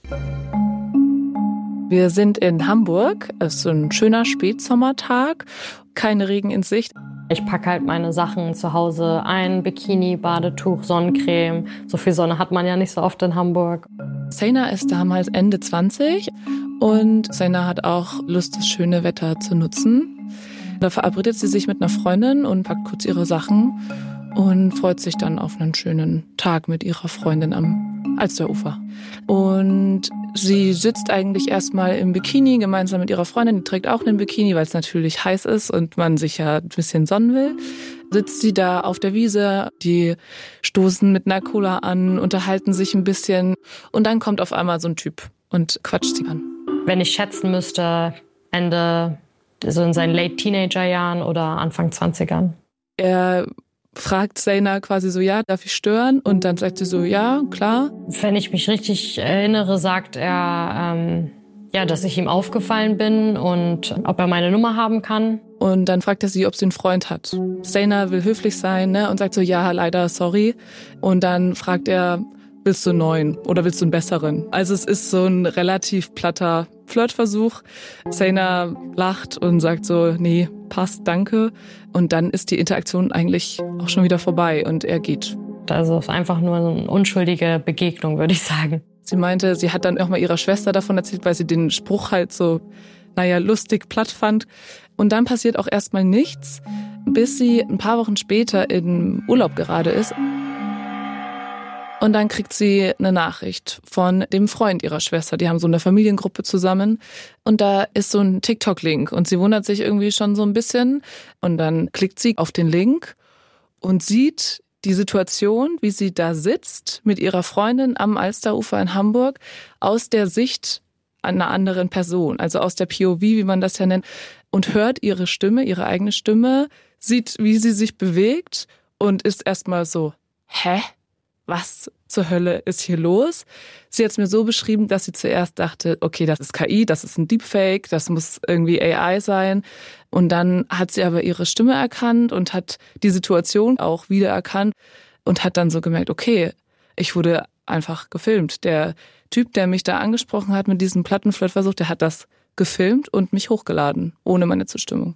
Wir sind in Hamburg. Es ist ein schöner Spätsommertag. Kein Regen in Sicht. Ich packe halt meine Sachen zu Hause ein. Bikini, Badetuch, Sonnencreme. So viel Sonne hat man ja nicht so oft in Hamburg. Sena ist damals Ende zwanzig und Sena hat auch Lust, das schöne Wetter zu nutzen. Da verabredet sie sich mit einer Freundin und packt kurz ihre Sachen und freut sich dann auf einen schönen Tag mit ihrer Freundin am Alsterufer. Und sie sitzt eigentlich erstmal im Bikini gemeinsam mit ihrer Freundin. Die trägt auch einen Bikini, weil es natürlich heiß ist und man sich ja ein bisschen sonnen will. Sitzt sie da auf der Wiese, die stoßen mit einer Cola an, unterhalten sich ein bisschen. Und dann kommt auf einmal so ein Typ und quatscht sie an. Wenn ich schätzen müsste, Ende, so in seinen Late-Teenager-Jahren oder Anfang zwanzigern. Er fragt Sena quasi so, ja, darf ich stören? Und dann sagt sie so, ja, klar. Wenn ich mich richtig erinnere, sagt er, ähm, ja, dass ich ihm aufgefallen bin und ob er meine Nummer haben kann. Und dann fragt er sie, ob sie einen Freund hat. Sena will höflich sein, ne, und sagt so, ja, leider, sorry. Und dann fragt er, willst du einen neuen oder willst du einen besseren? Also es ist so ein relativ platter Flirtversuch. Sena lacht und sagt so, nee, passt, danke. Und dann ist die Interaktion eigentlich auch schon wieder vorbei und er geht. Also es ist einfach nur eine unschuldige Begegnung, würde ich sagen. Sie meinte, sie hat dann auch mal ihrer Schwester davon erzählt, weil sie den Spruch halt so, naja, lustig platt fand. Und dann passiert auch erstmal nichts, bis sie ein paar Wochen später im Urlaub gerade ist. Und dann kriegt sie eine Nachricht von dem Freund ihrer Schwester. Die haben so eine Familiengruppe zusammen. Und da ist so ein TikTok-Link. Und sie wundert sich irgendwie schon so ein bisschen. Und dann klickt sie auf den Link und sieht die Situation, wie sie da sitzt mit ihrer Freundin am Alsterufer in Hamburg, aus der Sicht einer anderen Person. Also aus der P O V, wie man das ja nennt. Und hört ihre Stimme, ihre eigene Stimme, sieht, wie sie sich bewegt und ist erstmal so, hä? Was zur Hölle ist hier los? Sie hat es mir so beschrieben, dass sie zuerst dachte, okay, das ist K I, das ist ein Deepfake, das muss irgendwie A I sein. Und dann hat sie aber ihre Stimme erkannt und hat die Situation auch wiedererkannt und hat dann so gemerkt, okay, ich wurde einfach gefilmt. Der Typ, der mich da angesprochen hat mit diesem Plattenflirtversuch, der hat das gefilmt und mich hochgeladen, ohne meine Zustimmung.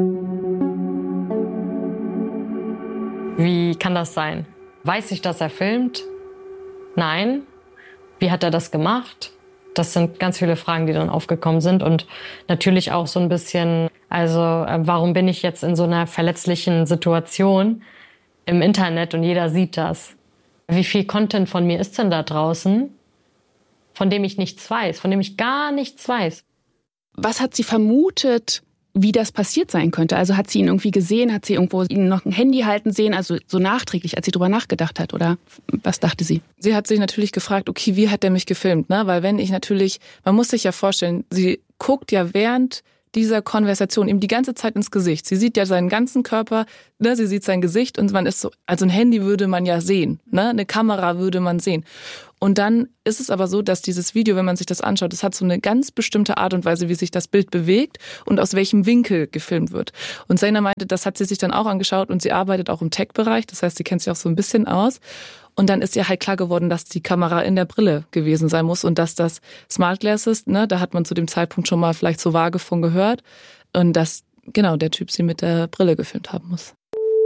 Wie kann das sein? Weiß ich, dass er filmt? Nein. Wie hat er das gemacht? Das sind ganz viele Fragen, die dann aufgekommen sind. Und natürlich auch so ein bisschen, also warum bin ich jetzt in so einer verletzlichen Situation im Internet und jeder sieht das? Wie viel Content von mir ist denn da draußen, von dem ich nichts weiß, von dem ich gar nichts weiß? Was hat sie vermutet, wie das passiert sein könnte. Also hat sie ihn irgendwie gesehen, hat sie irgendwo ihn noch ein Handy halten sehen, also so nachträglich, als sie drüber nachgedacht hat, oder was dachte sie? Sie hat sich natürlich gefragt, okay, wie hat der mich gefilmt, ne? Weil wenn ich natürlich, man muss sich ja vorstellen, sie guckt ja während dieser Konversation ihm die ganze Zeit ins Gesicht. Sie sieht ja seinen ganzen Körper, ne? Sie sieht sein Gesicht und man ist so, also ein Handy würde man ja sehen, ne? Eine Kamera würde man sehen. Und dann ist es aber so, dass dieses Video, wenn man sich das anschaut, das hat so eine ganz bestimmte Art und Weise, wie sich das Bild bewegt und aus welchem Winkel gefilmt wird. Und Zaina meinte, das hat sie sich dann auch angeschaut und sie arbeitet auch im Tech-Bereich, das heißt, sie kennt sich auch so ein bisschen aus. Und dann ist ihr halt klar geworden, dass die Kamera in der Brille gewesen sein muss und dass das Smart Glasses, ne, da hat man zu dem Zeitpunkt schon mal vielleicht so vage von gehört und dass genau der Typ sie mit der Brille gefilmt haben muss.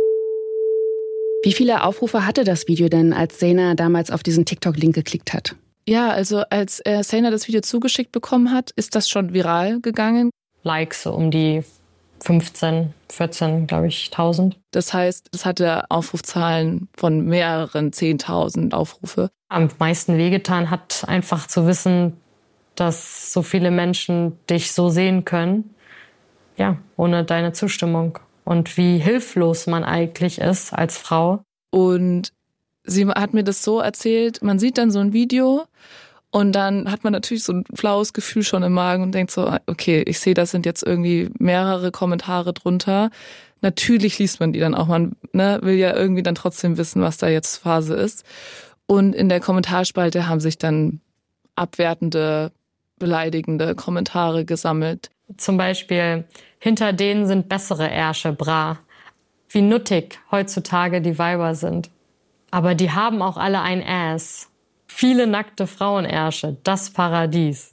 Wie viele Aufrufe hatte das Video denn, als Zaina damals auf diesen TikTok-Link geklickt hat? Ja, also als äh, Zaina das Video zugeschickt bekommen hat, ist das schon viral gegangen. Likes so um die fünfzehn, vierzehn, glaube ich, tausend. Das heißt, es hatte Aufrufzahlen von mehreren zehntausend Aufrufe. Am meisten wehgetan hat einfach zu wissen, dass so viele Menschen dich so sehen können, ja, ohne deine Zustimmung. Und wie hilflos man eigentlich ist als Frau. Und sie hat mir das so erzählt, man sieht dann so ein Video und dann hat man natürlich so ein flaues Gefühl schon im Magen und denkt so, okay, ich sehe, das sind jetzt irgendwie mehrere Kommentare drunter. Natürlich liest man die dann auch, man ne, will ja irgendwie dann trotzdem wissen, was da jetzt Phase ist. Und in der Kommentarspalte haben sich dann abwertende, beleidigende Kommentare gesammelt. Zum Beispiel, hinter denen sind bessere Ärsche, bra. Wie nuttig heutzutage die Weiber sind. Aber die haben auch alle ein Ass. Viele nackte Frauenärsche, das Paradies.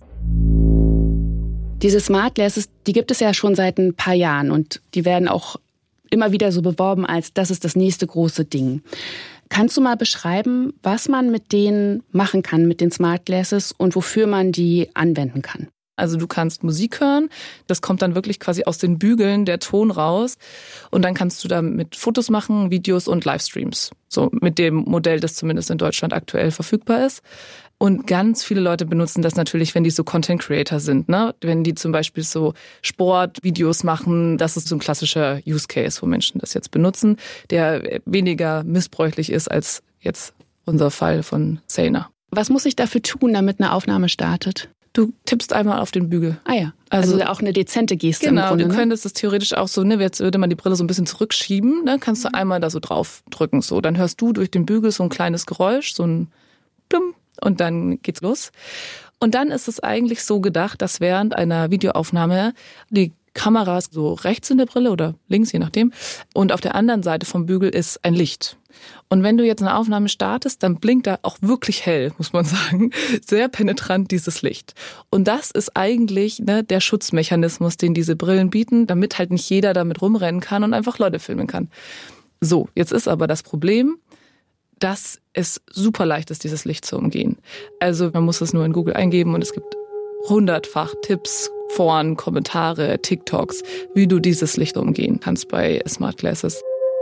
Diese Smart Glasses, die gibt es ja schon seit ein paar Jahren und die werden auch immer wieder so beworben als das ist das nächste große Ding. Kannst du mal beschreiben, was man mit denen machen kann, mit den Smart Glasses und wofür man die anwenden kann? Also du kannst Musik hören, das kommt dann wirklich quasi aus den Bügeln der Ton raus und dann kannst du damit Fotos machen, Videos und Livestreams. So mit dem Modell, das zumindest in Deutschland aktuell verfügbar ist. Und ganz viele Leute benutzen das natürlich, wenn die so Content Creator sind, ne? Wenn die zum Beispiel so Sportvideos machen, das ist so ein klassischer Use Case, wo Menschen das jetzt benutzen, der weniger missbräuchlich ist als jetzt unser Fall von Zaina. Was muss ich dafür tun, damit eine Aufnahme startet? Du tippst einmal auf den Bügel. Ah ja, also, also auch eine dezente Geste genau, im Grunde. Genau, du ne? könntest es theoretisch auch so, ne, jetzt würde man die Brille so ein bisschen zurückschieben, ne, kannst du einmal da so drauf drücken, so. Dann hörst du durch den Bügel so ein kleines Geräusch, so ein Plum, und dann geht's los. Und dann ist es eigentlich so gedacht, dass während einer Videoaufnahme die Kameras so rechts in der Brille oder links, je nachdem, und auf der anderen Seite vom Bügel ist ein Licht. Und wenn du jetzt eine Aufnahme startest, dann blinkt da auch wirklich hell, muss man sagen, sehr penetrant dieses Licht. Und das ist eigentlich ne, der Schutzmechanismus, den diese Brillen bieten, damit halt nicht jeder damit rumrennen kann und einfach Leute filmen kann. So, jetzt ist aber das Problem, dass es super leicht ist, dieses Licht zu umgehen. Also man muss es nur in Google eingeben und es gibt hundertfach Tipps, Foren, Kommentare, TikToks, wie du dieses Licht umgehen kannst bei Smart Glasses.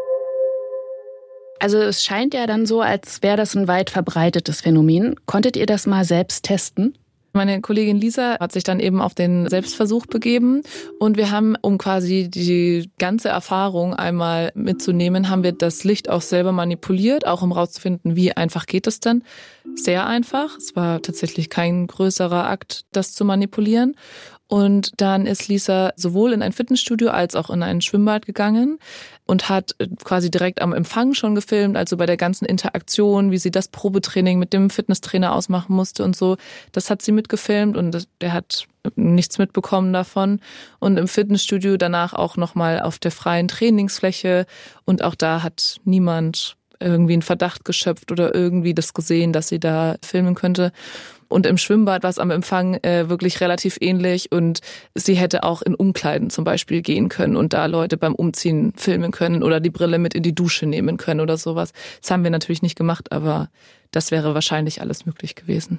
Also es scheint ja dann so, als wäre das ein weit verbreitetes Phänomen. Konntet ihr das mal selbst testen? Meine Kollegin Lisa hat sich dann eben auf den Selbstversuch begeben und wir haben, um quasi die ganze Erfahrung einmal mitzunehmen, haben wir das Licht auch selber manipuliert, auch um rauszufinden, wie einfach geht es denn. Sehr einfach. Es war tatsächlich kein größerer Akt, das zu manipulieren. Und dann ist Lisa sowohl in ein Fitnessstudio als auch in ein Schwimmbad gegangen und hat quasi direkt am Empfang schon gefilmt, also bei der ganzen Interaktion, wie sie das Probetraining mit dem Fitnesstrainer ausmachen musste und so. Das hat sie mitgefilmt und der hat nichts mitbekommen davon. Und im Fitnessstudio danach auch nochmal auf der freien Trainingsfläche und auch da hat niemand irgendwie einen Verdacht geschöpft oder irgendwie das gesehen, dass sie da filmen könnte. Und im Schwimmbad war es am Empfang äh, wirklich relativ ähnlich und sie hätte auch in Umkleiden zum Beispiel gehen können und da Leute beim Umziehen filmen können oder die Brille mit in die Dusche nehmen können oder sowas. Das haben wir natürlich nicht gemacht, aber das wäre wahrscheinlich alles möglich gewesen.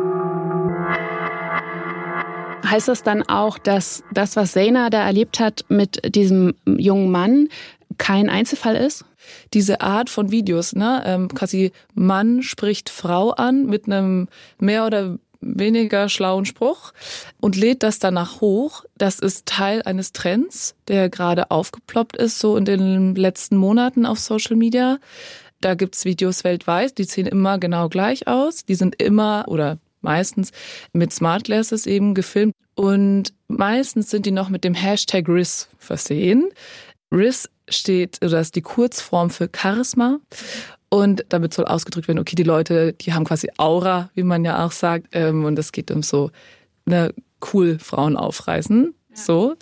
Heißt das dann auch, dass das, was Zaina da erlebt hat mit diesem jungen Mann, kein Einzelfall ist? Diese Art von Videos, ne, ähm, quasi Mann spricht Frau an mit einem mehr oder weniger schlauen Spruch und lädt das danach hoch. Das ist Teil eines Trends, der gerade aufgeploppt ist, so in den letzten Monaten auf Social Media. Da gibt's Videos weltweit, die sehen immer genau gleich aus. Die sind immer oder meistens mit Smart Glasses eben gefilmt. Und meistens sind die noch mit dem Hashtag R I S versehen. R I S steht, oder ist die Kurzform für Charisma. Und damit soll ausgedrückt werden, okay, die Leute, die haben quasi Aura, wie man ja auch sagt. Ähm, und es geht um so, ne, cool Frauen aufreißen. So.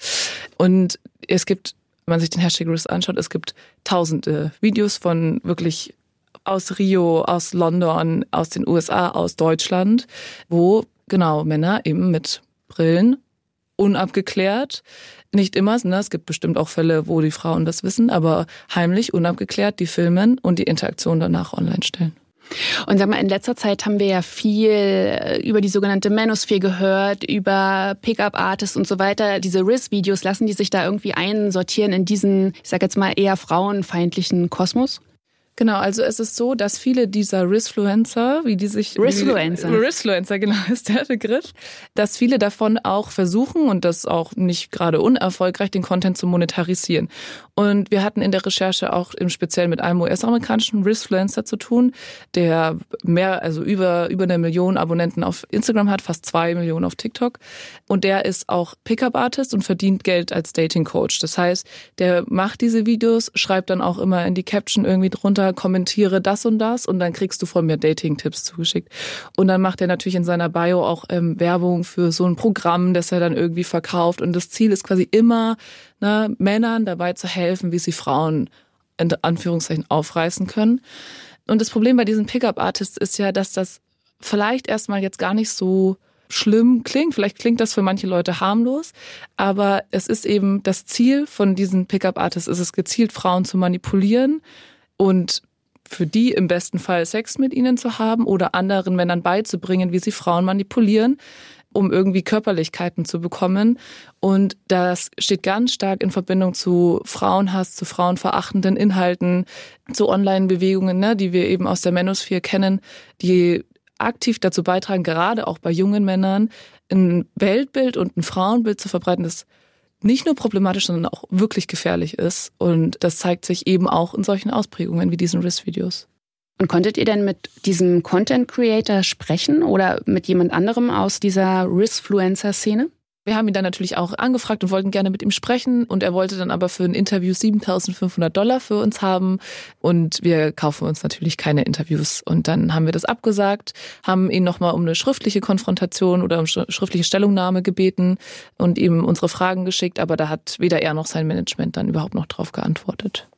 Und es gibt, wenn man sich den Hashtag R I S anschaut, es gibt tausende Videos von wirklich aus Rio, aus London, aus den U S A, aus Deutschland, wo genau Männer eben mit Brillen unabgeklärt, nicht immer, ne, es gibt bestimmt auch Fälle, wo die Frauen das wissen, aber heimlich, unabgeklärt die filmen und die Interaktion danach online stellen. Und sag mal, in letzter Zeit haben wir ja viel über die sogenannte Manosphere gehört, über Pickup-Artists und so weiter. Diese R I S-Videos, lassen die sich da irgendwie einsortieren in diesen, ich sag jetzt mal, eher frauenfeindlichen Kosmos? Genau, also es ist so, dass viele dieser Risfluencer, wie die sich... Risfluencer. Risfluencer, genau, ist der Begriff. Dass viele davon auch versuchen, und das auch nicht gerade unerfolgreich, den Content zu monetarisieren. Und wir hatten in der Recherche auch im Speziell mit einem U S-amerikanischen Risfluencer zu tun, der mehr, also über, über eine Million Abonnenten auf Instagram hat, fast zwei Millionen auf TikTok. Und der ist auch Pickup-Artist und verdient Geld als Dating-Coach. Das heißt, der macht diese Videos, schreibt dann auch immer in die Caption irgendwie drunter, kommentiere das und das und dann kriegst du von mir Dating-Tipps zugeschickt. Und dann macht er natürlich in seiner Bio auch ähm, Werbung für so ein Programm, das er dann irgendwie verkauft. Und das Ziel ist quasi immer, ne, Männern dabei zu helfen, wie sie Frauen in Anführungszeichen aufreißen können. Und das Problem bei diesen Pickup-Artists ist ja, dass das vielleicht erstmal jetzt gar nicht so schlimm klingt. Vielleicht klingt das für manche Leute harmlos, aber es ist eben das Ziel von diesen Pickup-Artists, ist es gezielt, Frauen zu manipulieren und für die im besten Fall Sex mit ihnen zu haben oder anderen Männern beizubringen, wie sie Frauen manipulieren, um irgendwie Körperlichkeiten zu bekommen. Und das steht ganz stark in Verbindung zu Frauenhass, zu frauenverachtenden Inhalten, zu Online-Bewegungen, ne, die wir eben aus der Manosphere kennen, die aktiv dazu beitragen, gerade auch bei jungen Männern ein Weltbild und ein Frauenbild zu verbreiten, das nicht nur problematisch, sondern auch wirklich gefährlich ist. Und das zeigt sich eben auch in solchen Ausprägungen wie diesen R I S-Videos. Und konntet ihr denn mit diesem Content-Creator sprechen oder mit jemand anderem aus dieser R I S-Fluencer-Szene? Wir haben ihn dann natürlich auch angefragt und wollten gerne mit ihm sprechen. Und er wollte dann aber für ein Interview siebentausendfünfhundert Dollar für uns haben. Und wir kaufen uns natürlich keine Interviews. Und dann haben wir das abgesagt, haben ihn nochmal um eine schriftliche Konfrontation oder um schriftliche Stellungnahme gebeten und ihm unsere Fragen geschickt. Aber da hat weder er noch sein Management dann überhaupt noch drauf geantwortet.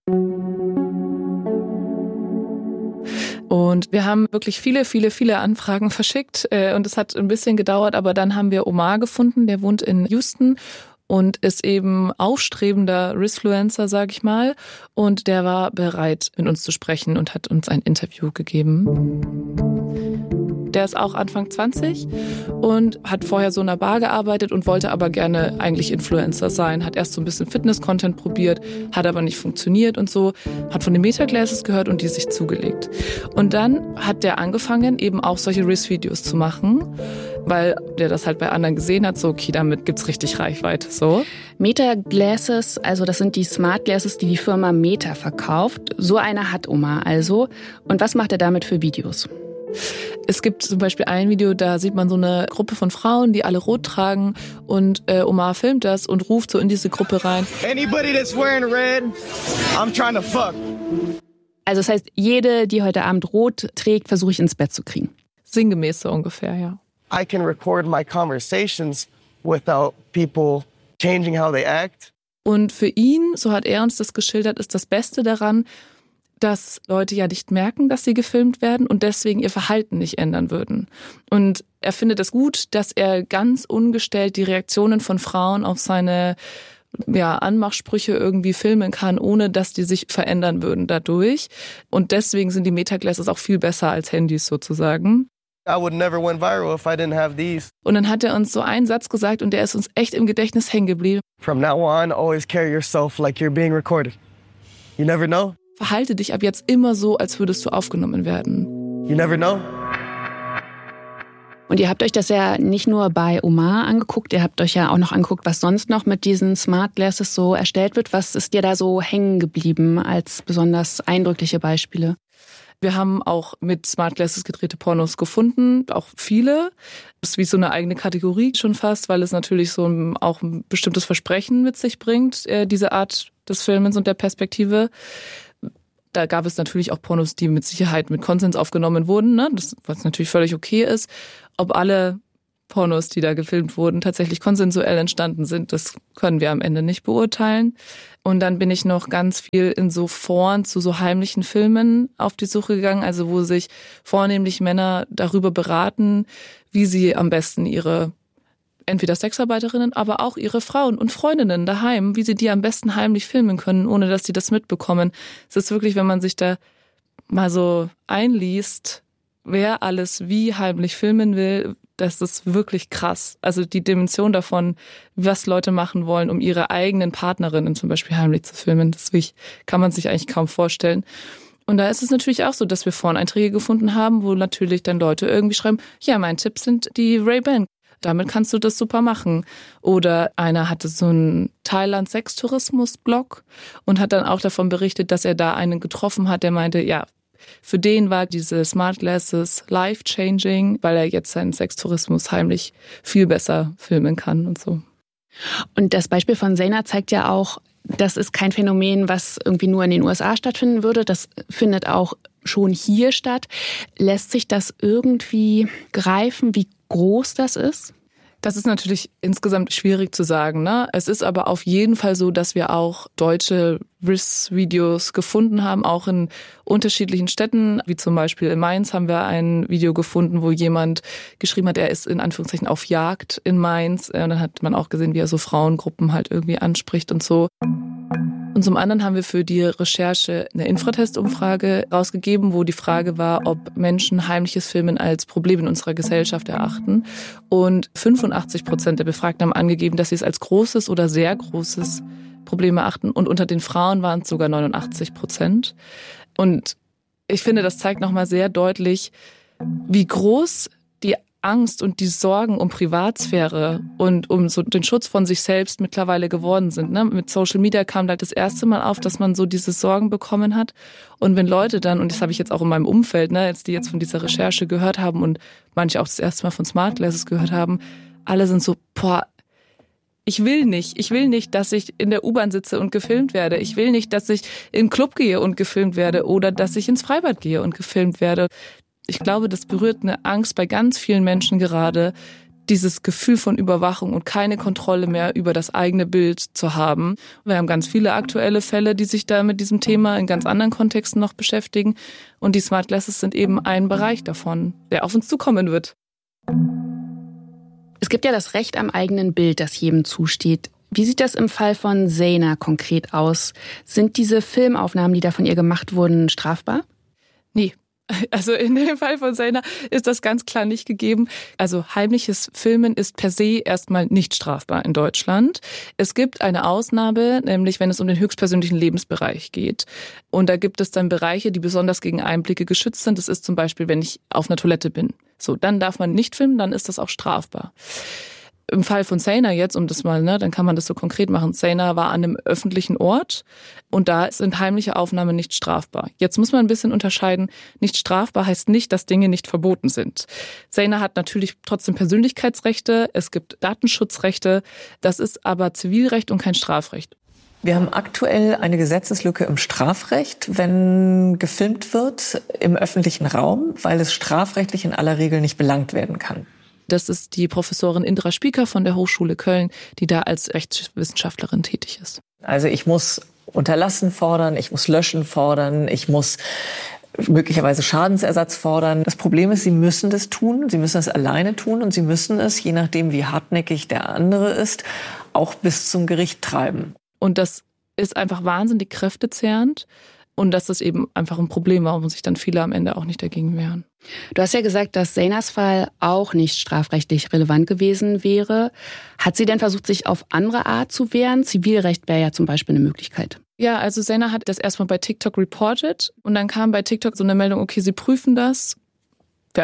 Und wir haben wirklich viele, viele, viele Anfragen verschickt und es hat ein bisschen gedauert, aber dann haben wir Omar gefunden, der wohnt in Houston und ist eben aufstrebender Risfluencer, sag ich mal. Und der war bereit, mit uns zu sprechen und hat uns ein Interview gegeben. Der ist auch Anfang zwanzig und hat vorher so in einer Bar gearbeitet und wollte aber gerne eigentlich Influencer sein. Hat erst so ein bisschen Fitness-Content probiert, hat aber nicht funktioniert und so. Hat von den Meta-Glasses gehört und die sich zugelegt. Und dann hat der angefangen, eben auch solche R I S-Videos zu machen, weil der das halt bei anderen gesehen hat, so okay, damit gibt's richtig Reichweite. So. Meta-Glasses, also das sind die Smart Glasses, die die Firma Meta verkauft. So eine hat Omar also. Und was macht er damit für Videos? Es gibt zum Beispiel ein Video, da sieht man so eine Gruppe von Frauen, die alle rot tragen und äh, Omar filmt das und ruft so in diese Gruppe rein. Anybody that's wearing red, I'm trying to fuck. Also das heißt, jede, die heute Abend rot trägt, versuche ich ins Bett zu kriegen. Sinngemäß so ungefähr, ja. I can record my conversations without people changing how they act. Und für ihn, so hat er uns das geschildert, ist das Beste daran, dass Leute ja nicht merken, dass sie gefilmt werden und deswegen ihr Verhalten nicht ändern würden. Und er findet es gut, dass er ganz ungestellt die Reaktionen von Frauen auf seine ja, Anmachsprüche irgendwie filmen kann, ohne dass die sich verändern würden dadurch. Und deswegen sind die Meta-Glasses auch viel besser als Handys sozusagen. I would never went viral if I didn't have these. Und dann hat er uns so einen Satz gesagt und der ist uns echt im Gedächtnis hängen geblieben. From now on, always carry yourself like you're being recorded. You never know. Verhalte dich ab jetzt immer so, als würdest du aufgenommen werden. You never know. Und ihr habt euch das ja nicht nur bei Omar angeguckt, ihr habt euch ja auch noch angeguckt, was sonst noch mit diesen Smart Glasses so erstellt wird. Was ist dir da so hängen geblieben als besonders eindrückliche Beispiele? Wir haben auch mit Smart Glasses gedrehte Pornos gefunden, auch viele. Das ist wie so eine eigene Kategorie schon fast, weil es natürlich so ein, auch ein bestimmtes Versprechen mit sich bringt, äh, diese Art des Filmens und der Perspektive. Da gab es natürlich auch Pornos, die mit Sicherheit mit Konsens aufgenommen wurden, ne? Das, was natürlich völlig okay ist. Ob alle Pornos, die da gefilmt wurden, tatsächlich konsensuell entstanden sind, das können wir am Ende nicht beurteilen. Und dann bin ich noch ganz viel in so Foren zu so heimlichen Filmen auf die Suche gegangen, also wo sich vornehmlich Männer darüber beraten, wie sie am besten ihre entweder Sexarbeiterinnen, aber auch ihre Frauen und Freundinnen daheim, wie sie die am besten heimlich filmen können, ohne dass sie das mitbekommen. Es ist wirklich, wenn man sich da mal so einliest, wer alles wie heimlich filmen will, das ist wirklich krass. Also die Dimension davon, was Leute machen wollen, um ihre eigenen Partnerinnen zum Beispiel heimlich zu filmen, das kann man sich eigentlich kaum vorstellen. Und da ist es natürlich auch so, dass wir Foreneinträge gefunden haben, wo natürlich dann Leute irgendwie schreiben, ja, mein Tipp sind die Ray-Ban. Damit kannst du das super machen. Oder einer hatte so einen Thailand-Sextourismus-Blog und hat dann auch davon berichtet, dass er da einen getroffen hat, der meinte, ja, für den war diese Smart Glasses life-changing, weil er jetzt seinen Sextourismus heimlich viel besser filmen kann und so. Und das Beispiel von Zaina zeigt ja auch, das ist kein Phänomen, was irgendwie nur in den U S A stattfinden würde. Das findet auch schon hier statt. Lässt sich das irgendwie greifen, wie groß das ist? Das ist natürlich insgesamt schwierig zu sagen, ne? Es ist aber auf jeden Fall so, dass wir auch deutsche R I S-Videos gefunden haben, auch in unterschiedlichen Städten, wie zum Beispiel in Mainz haben wir ein Video gefunden, wo jemand geschrieben hat, er ist in Anführungszeichen auf Jagd in Mainz. Und dann hat man auch gesehen, wie er so Frauengruppen halt irgendwie anspricht und so. Und zum anderen haben wir für die Recherche eine Infratest-Umfrage rausgegeben, wo die Frage war, ob Menschen heimliches Filmen als Problem in unserer Gesellschaft erachten. Und fünfundachtzig Prozent der Befragten haben angegeben, dass sie es als großes oder sehr großes Problem erachten. Und unter den Frauen waren es sogar neunundachtzig Prozent. Und ich finde, das zeigt nochmal sehr deutlich, wie groß die Angst und die Sorgen um Privatsphäre und um so den Schutz von sich selbst mittlerweile geworden sind. Ne? Mit Social Media kam da das erste Mal auf, dass man so diese Sorgen bekommen hat. Und wenn Leute dann, und das habe ich jetzt auch in meinem Umfeld, ne, jetzt die jetzt von dieser Recherche gehört haben und manche auch das erste Mal von Smart Glasses gehört haben, alle sind so, boah, ich will nicht, ich will nicht, dass ich in der U-Bahn sitze und gefilmt werde. Ich will nicht, dass ich in den Club gehe und gefilmt werde oder dass ich ins Freibad gehe und gefilmt werde. Ich glaube, das berührt eine Angst bei ganz vielen Menschen gerade, dieses Gefühl von Überwachung und keine Kontrolle mehr über das eigene Bild zu haben. Wir haben ganz viele aktuelle Fälle, die sich da mit diesem Thema in ganz anderen Kontexten noch beschäftigen. Und die Smart Glasses sind eben ein Bereich davon, der auf uns zukommen wird. Es gibt ja das Recht am eigenen Bild, das jedem zusteht. Wie sieht das im Fall von Zaina konkret aus? Sind diese Filmaufnahmen, die da von ihr gemacht wurden, strafbar? Nee. Also in dem Fall von Zaina ist das ganz klar nicht gegeben. Also heimliches Filmen ist per se erstmal nicht strafbar in Deutschland. Es gibt eine Ausnahme, nämlich wenn es um den höchstpersönlichen Lebensbereich geht. Und da gibt es dann Bereiche, die besonders gegen Einblicke geschützt sind. Das ist zum Beispiel, wenn ich auf einer Toilette bin. So, dann darf man nicht filmen, dann ist das auch strafbar. Im Fall von Zaina jetzt, um das mal, ne, dann kann man das so konkret machen. Zaina war an einem öffentlichen Ort und da sind heimliche Aufnahmen nicht strafbar. Jetzt muss man ein bisschen unterscheiden. Nicht strafbar heißt nicht, dass Dinge nicht verboten sind. Zaina hat natürlich trotzdem Persönlichkeitsrechte, es gibt Datenschutzrechte. Das ist aber Zivilrecht und kein Strafrecht. Wir haben aktuell eine Gesetzeslücke im Strafrecht, wenn gefilmt wird im öffentlichen Raum, weil es strafrechtlich in aller Regel nicht belangt werden kann. Das ist die Professorin Indra Spieker von der Hochschule Köln, die da als Rechtswissenschaftlerin tätig ist. Also ich muss Unterlassen fordern, ich muss Löschen fordern, ich muss möglicherweise Schadensersatz fordern. Das Problem ist, Sie müssen das tun, Sie müssen es alleine tun und Sie müssen es, je nachdem wie hartnäckig der andere ist, auch bis zum Gericht treiben. Und das ist einfach wahnsinnig kräftezehrend. Und das ist eben einfach ein Problem, warum sich dann viele am Ende auch nicht dagegen wehren. Du hast ja gesagt, dass Zainas Fall auch nicht strafrechtlich relevant gewesen wäre. Hat sie denn versucht, sich auf andere Art zu wehren? Zivilrecht wäre ja zum Beispiel eine Möglichkeit. Ja, also Zaina hat das erstmal bei TikTok reported und dann kam bei TikTok so eine Meldung, okay, sie prüfen das. Fertig.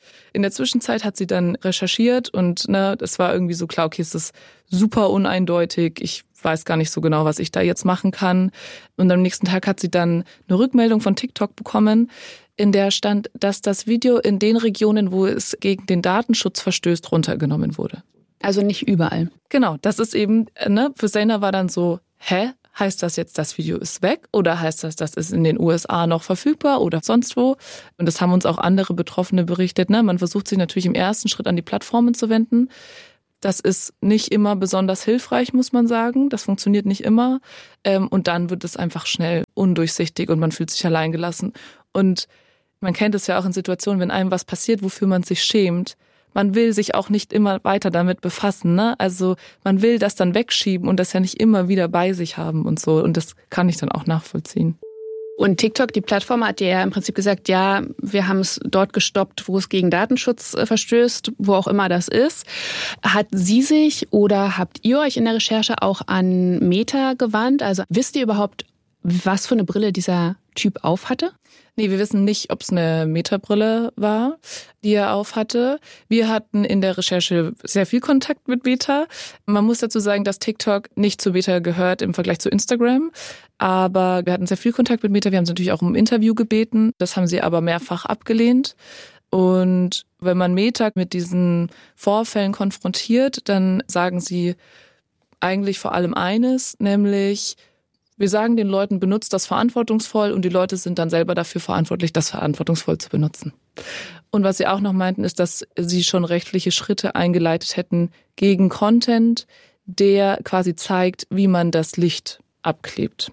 In der Zwischenzeit hat sie dann recherchiert und ne, es war irgendwie so klar, okay, es ist super uneindeutig. Ich weiß gar nicht so genau, was ich da jetzt machen kann. Und am nächsten Tag hat sie dann eine Rückmeldung von TikTok bekommen, in der stand, dass das Video in den Regionen, wo es gegen den Datenschutz verstößt, runtergenommen wurde. Also nicht überall. Genau, das ist eben, ne, für Zaina war dann so, hä? Heißt das jetzt, das Video ist weg? Oder heißt das, das ist in den U S A noch verfügbar oder sonst wo? Und das haben uns auch andere Betroffene berichtet. Ne? Man versucht sich natürlich im ersten Schritt an die Plattformen zu wenden. Das ist nicht immer besonders hilfreich, muss man sagen. Das funktioniert nicht immer. Und dann wird es einfach schnell undurchsichtig und man fühlt sich alleingelassen. Und man kennt es ja auch in Situationen, wenn einem was passiert, wofür man sich schämt. Man will sich auch nicht immer weiter damit befassen, ne? Also man will das dann wegschieben und das ja nicht immer wieder bei sich haben und so. Und das kann ich dann auch nachvollziehen. Und TikTok, die Plattform, hat ja im Prinzip gesagt, ja, wir haben es dort gestoppt, wo es gegen Datenschutz verstößt, wo auch immer das ist. Hat sie sich oder habt ihr euch in der Recherche auch an Meta gewandt? Also wisst ihr überhaupt, was für eine Brille dieser Typ auf hatte? Nee, wir wissen nicht, ob es eine Meta-Brille war, die er auf hatte. Wir hatten in der Recherche sehr viel Kontakt mit Meta. Man muss dazu sagen, dass TikTok nicht zu Meta gehört im Vergleich zu Instagram. Aber wir hatten sehr viel Kontakt mit Meta. Wir haben sie natürlich auch um ein Interview gebeten. Das haben sie aber mehrfach abgelehnt. Und wenn man Meta mit diesen Vorfällen konfrontiert, dann sagen sie eigentlich vor allem eines, nämlich: Wir sagen den Leuten, benutzt das verantwortungsvoll, und die Leute sind dann selber dafür verantwortlich, das verantwortungsvoll zu benutzen. Und was sie auch noch meinten, ist, dass sie schon rechtliche Schritte eingeleitet hätten gegen Content, der quasi zeigt, wie man das Licht abklebt.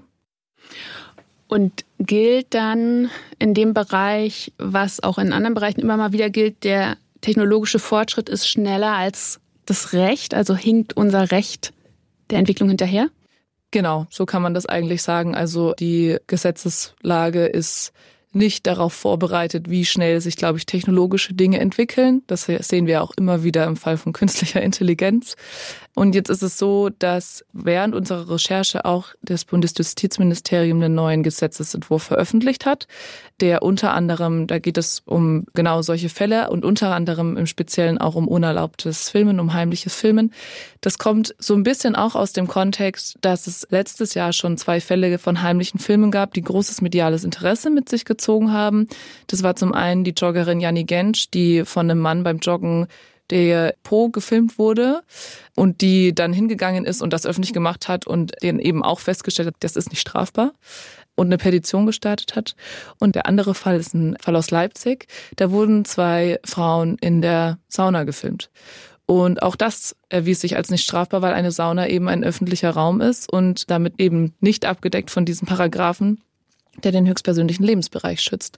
Und gilt dann in dem Bereich, was auch in anderen Bereichen immer mal wieder gilt, der technologische Fortschritt ist schneller als das Recht? Also hinkt unser Recht der Entwicklung hinterher? Genau, so kann man das eigentlich sagen. Also die Gesetzeslage ist nicht darauf vorbereitet, wie schnell sich, glaube ich, technologische Dinge entwickeln. Das sehen wir auch immer wieder im Fall von künstlicher Intelligenz. Und jetzt ist es so, dass während unserer Recherche auch das Bundesjustizministerium einen neuen Gesetzesentwurf veröffentlicht hat, der unter anderem, da geht es um genau solche Fälle und unter anderem im Speziellen auch um unerlaubtes Filmen, um heimliches Filmen. Das kommt so ein bisschen auch aus dem Kontext, dass es letztes Jahr schon zwei Fälle von heimlichen Filmen gab, die großes mediales Interesse mit sich gezogen haben. Das war zum einen die Joggerin Janni Gensch, die von einem Mann beim Joggen der Po gefilmt wurde und die dann hingegangen ist und das öffentlich gemacht hat und den eben auch festgestellt hat, das ist nicht strafbar, und eine Petition gestartet hat. Und der andere Fall ist ein Fall aus Leipzig. Da wurden zwei Frauen in der Sauna gefilmt. Und auch das erwies sich als nicht strafbar, weil eine Sauna eben ein öffentlicher Raum ist und damit eben nicht abgedeckt von diesen Paragraphen, der den höchstpersönlichen Lebensbereich schützt.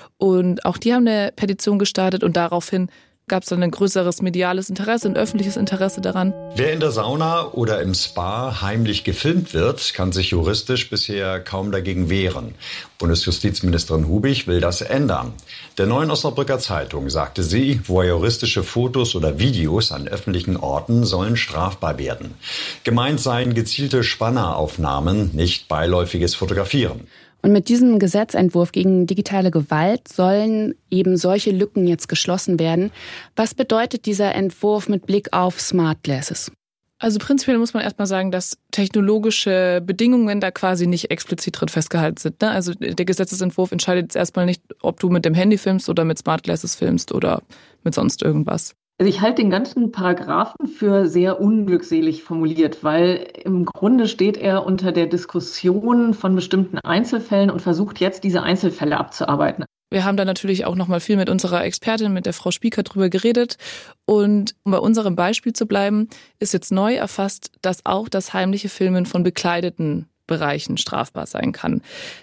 Und auch die haben eine Petition gestartet und daraufhin gab es dann ein größeres mediales Interesse, ein öffentliches Interesse daran. Wer in der Sauna oder im Spa heimlich gefilmt wird, kann sich juristisch bisher kaum dagegen wehren. Bundesjustizministerin Hubig will das ändern. Der Neuen Osnabrücker Zeitung sagte sie, voyeuristische Fotos oder Videos an öffentlichen Orten sollen strafbar werden. Gemeint seien gezielte Spanneraufnahmen, nicht beiläufiges Fotografieren. Und mit diesem Gesetzentwurf gegen digitale Gewalt sollen eben solche Lücken jetzt geschlossen werden. Was bedeutet dieser Entwurf mit Blick auf Smart Glasses? Also prinzipiell muss man erstmal sagen, dass technologische Bedingungen da quasi nicht explizit drin festgehalten sind. Ne? Also der Gesetzesentwurf entscheidet jetzt erstmal nicht, ob du mit dem Handy filmst oder mit Smart Glasses filmst oder mit sonst irgendwas. Also ich halte den ganzen Paragraphen für sehr unglückselig formuliert, weil im Grunde steht er unter der Diskussion von bestimmten Einzelfällen und versucht jetzt, diese Einzelfälle abzuarbeiten. Wir haben da natürlich auch noch mal viel mit unserer Expertin, mit der Frau Spieker, drüber geredet. Und um bei unserem Beispiel zu bleiben, ist jetzt neu erfasst, dass auch das heimliche Filmen von bekleideten Bereichen strafbar sein kann.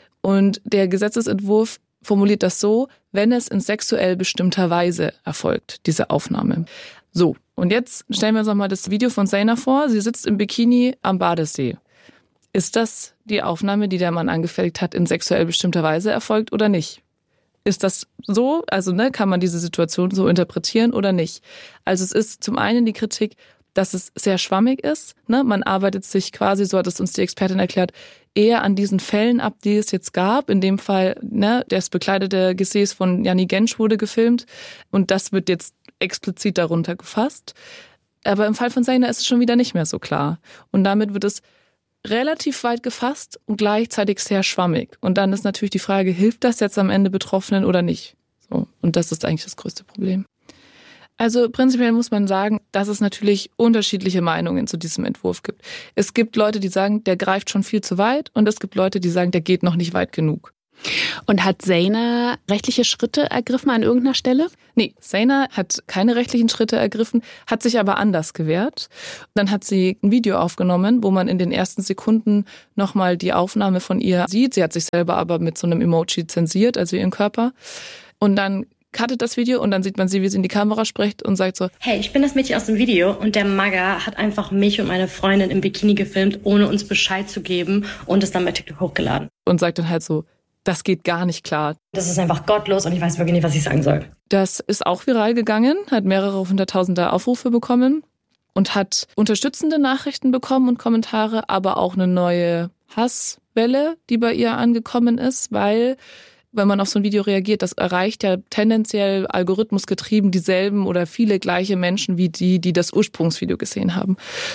Und der Gesetzesentwurf formuliert das so: wenn es in sexuell bestimmter Weise erfolgt, diese Aufnahme. So, und jetzt stellen wir uns noch mal das Video von Zaina vor. Sie sitzt im Bikini am Badesee. Ist das die Aufnahme, die der Mann angefertigt hat, in sexuell bestimmter Weise erfolgt oder nicht? Ist das so? Also ne, kann man diese Situation so interpretieren oder nicht? Also es ist zum einen die Kritik, dass es sehr schwammig ist. Ne? Man arbeitet sich quasi, so hat es uns die Expertin erklärt, eher an diesen Fällen ab, die es jetzt gab. In dem Fall, ne, das bekleidete Gesäß von Janni Gensch wurde gefilmt und das wird jetzt explizit darunter gefasst. Aber im Fall von Zeina ist es schon wieder nicht mehr so klar. Und damit wird es relativ weit gefasst und gleichzeitig sehr schwammig. Und dann ist natürlich die Frage, hilft das jetzt am Ende Betroffenen oder nicht? So. Und das ist eigentlich das größte Problem. Also prinzipiell muss man sagen, dass es natürlich unterschiedliche Meinungen zu diesem Entwurf gibt. Es gibt Leute, die sagen, der greift schon viel zu weit und es gibt Leute, die sagen, der geht noch nicht weit genug. Und hat Zeina rechtliche Schritte ergriffen an irgendeiner Stelle? Nee, Zeina hat keine rechtlichen Schritte ergriffen, hat sich aber anders gewehrt. Dann hat sie ein Video aufgenommen, wo man in den ersten Sekunden nochmal die Aufnahme von ihr sieht. Sie hat sich selber aber mit so einem Emoji zensiert, also ihren Körper. Und dann cuttet das Video und dann sieht man sie, wie sie in die Kamera spricht und sagt so: Hey, ich bin das Mädchen aus dem Video und der Magger hat einfach mich und meine Freundin im Bikini gefilmt, ohne uns Bescheid zu geben und es dann bei TikTok hochgeladen. Und sagt dann halt so, das geht gar nicht klar. Das ist einfach gottlos und ich weiß wirklich nicht, was ich sagen soll. Das ist auch viral gegangen, hat mehrere hunderttausende Aufrufe bekommen und hat unterstützende Nachrichten bekommen und Kommentare, aber auch eine neue Hasswelle, die bei ihr angekommen ist, weil wenn man auf so ein Video reagiert, das erreicht ja tendenziell algorithmusgetrieben dieselben oder viele gleiche Menschen wie die, die das Ursprungsvideo gesehen haben.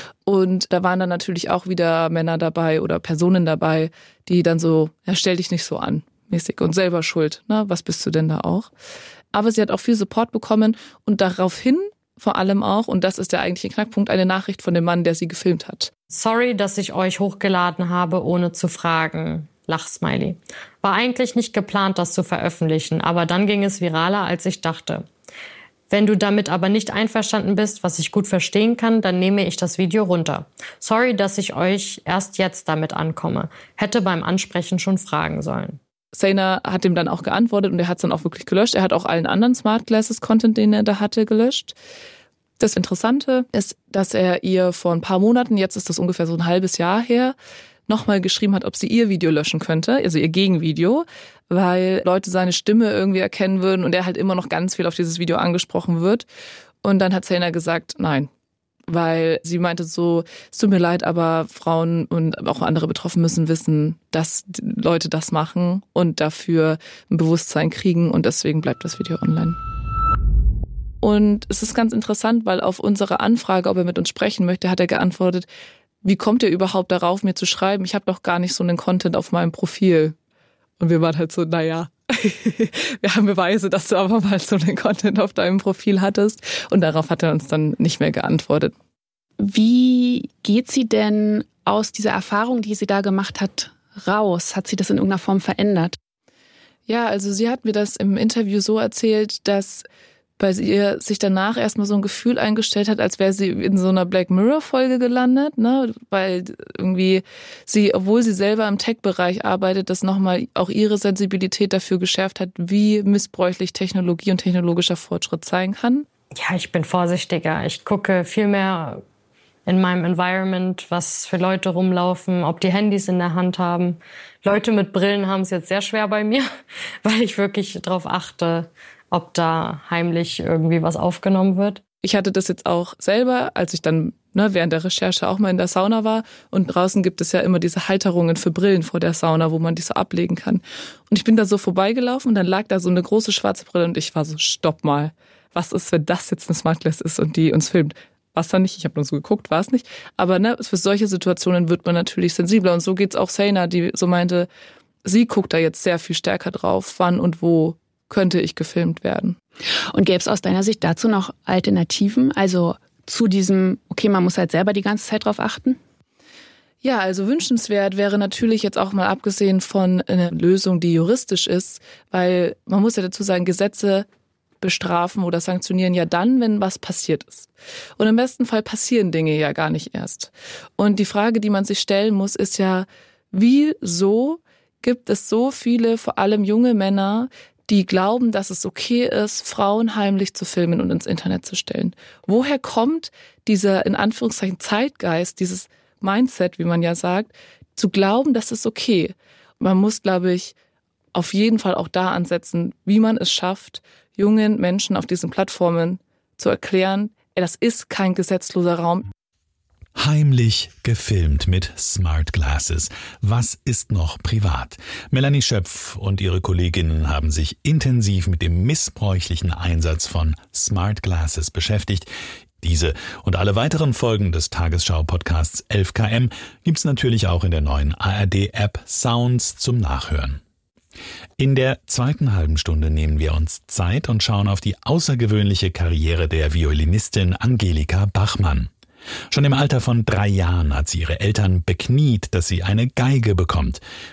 Und da waren dann natürlich auch wieder Männer dabei oder Personen dabei, die dann so, ja, stell dich nicht so an, mäßig und selber schuld, ne? Was bist du denn da auch? Aber sie hat auch viel Support bekommen und daraufhin vor allem auch, und das ist der eigentliche Knackpunkt, eine Nachricht von dem Mann, der sie gefilmt hat. Sorry, dass ich euch hochgeladen habe, ohne zu fragen. Lachsmiley. War eigentlich nicht geplant, das zu veröffentlichen, aber dann ging es viraler, als ich dachte. Wenn du damit aber nicht einverstanden bist, was ich gut verstehen kann, dann nehme ich das Video runter. Sorry, dass ich euch erst jetzt damit ankomme. Hätte beim Ansprechen schon fragen sollen. Zeina hat ihm dann auch geantwortet und er hat es dann auch wirklich gelöscht. Er hat auch allen anderen Smart Glasses Content, den er da hatte, gelöscht. Das Interessante ist, dass er ihr vor ein paar Monaten, jetzt ist das ungefähr so ein halbes Jahr her, nochmal geschrieben hat, ob sie ihr Video löschen könnte, also ihr Gegenvideo, weil Leute seine Stimme irgendwie erkennen würden und er halt immer noch ganz viel auf dieses Video angesprochen wird. Und dann hat Zeina gesagt, nein, weil sie meinte so, es tut mir leid, aber Frauen und auch andere Betroffene müssen wissen, dass Leute das machen und dafür ein Bewusstsein kriegen und deswegen bleibt das Video online. Und es ist ganz interessant, weil auf unsere Anfrage, ob er mit uns sprechen möchte, hat er geantwortet, wie kommt ihr überhaupt darauf, mir zu schreiben? Ich habe doch gar nicht so einen Content auf meinem Profil. Und wir waren halt so, naja, wir haben Beweise, dass du aber mal so einen Content auf deinem Profil hattest. Und darauf hat er uns dann nicht mehr geantwortet. Wie geht sie denn aus dieser Erfahrung, die sie da gemacht hat, raus? Hat sie das in irgendeiner Form verändert? Ja, also sie hat mir das im Interview so erzählt, dass bei ihr sich danach erstmal so ein Gefühl eingestellt hat, als wäre sie in so einer Black Mirror-Folge gelandet, ne? Weil irgendwie sie, obwohl sie selber im Tech-Bereich arbeitet, das nochmal auch ihre Sensibilität dafür geschärft hat, wie missbräuchlich Technologie und technologischer Fortschritt sein kann. Ja, ich bin vorsichtiger. Ich gucke viel mehr in meinem Environment, was für Leute rumlaufen, ob die Handys in der Hand haben. Leute mit Brillen haben es jetzt sehr schwer bei mir, weil ich wirklich darauf achte, ob da heimlich irgendwie was aufgenommen wird. Ich hatte das jetzt auch selber, als ich dann ne, während der Recherche auch mal in der Sauna war. Und draußen gibt es ja immer diese Halterungen für Brillen vor der Sauna, wo man die so ablegen kann. Und ich bin da so vorbeigelaufen und dann lag da so eine große schwarze Brille und ich war so, stopp mal. Was ist, wenn das jetzt eine Smart Glass ist und die uns filmt? War's dann nicht, ich habe nur so geguckt, war es nicht. Aber ne, für solche Situationen wird man natürlich sensibler. Und so geht's auch Zeina, die so meinte, sie guckt da jetzt sehr viel stärker drauf, wann und wo könnte ich gefilmt werden. Und gäbe es aus deiner Sicht dazu noch Alternativen? Also zu diesem, okay, man muss halt selber die ganze Zeit drauf achten? Ja, also wünschenswert wäre natürlich jetzt auch mal abgesehen von einer Lösung, die juristisch ist, weil man muss ja dazu sagen, Gesetze bestrafen oder sanktionieren ja dann, wenn was passiert ist. Und im besten Fall passieren Dinge ja gar nicht erst. Und die Frage, die man sich stellen muss, ist ja, wieso gibt es so viele, vor allem junge Männer, die glauben, dass es okay ist, Frauen heimlich zu filmen und ins Internet zu stellen. Woher kommt dieser, in Anführungszeichen, Zeitgeist, dieses Mindset, wie man ja sagt, zu glauben, das ist okay? Man muss, glaube ich, auf jeden Fall auch da ansetzen, wie man es schafft, jungen Menschen auf diesen Plattformen zu erklären, das ist kein gesetzloser Raum. Heimlich gefilmt mit Smart Glasses. Was ist noch privat? Melanie Schöpf und ihre Kolleginnen haben sich intensiv mit dem missbräuchlichen Einsatz von Smart Glasses beschäftigt. Diese und alle weiteren Folgen des Tagesschau-Podcasts elf Kilometer pro Stunde gibt's natürlich auch in der neuen A R D-App Sounds zum Nachhören. In der zweiten halben Stunde nehmen wir uns Zeit und schauen auf die außergewöhnliche Karriere der Violinistin Angelika Bachmann. Schon im Alter von drei Jahren hat sie ihre Eltern bekniet, dass sie eine Geige bekommt.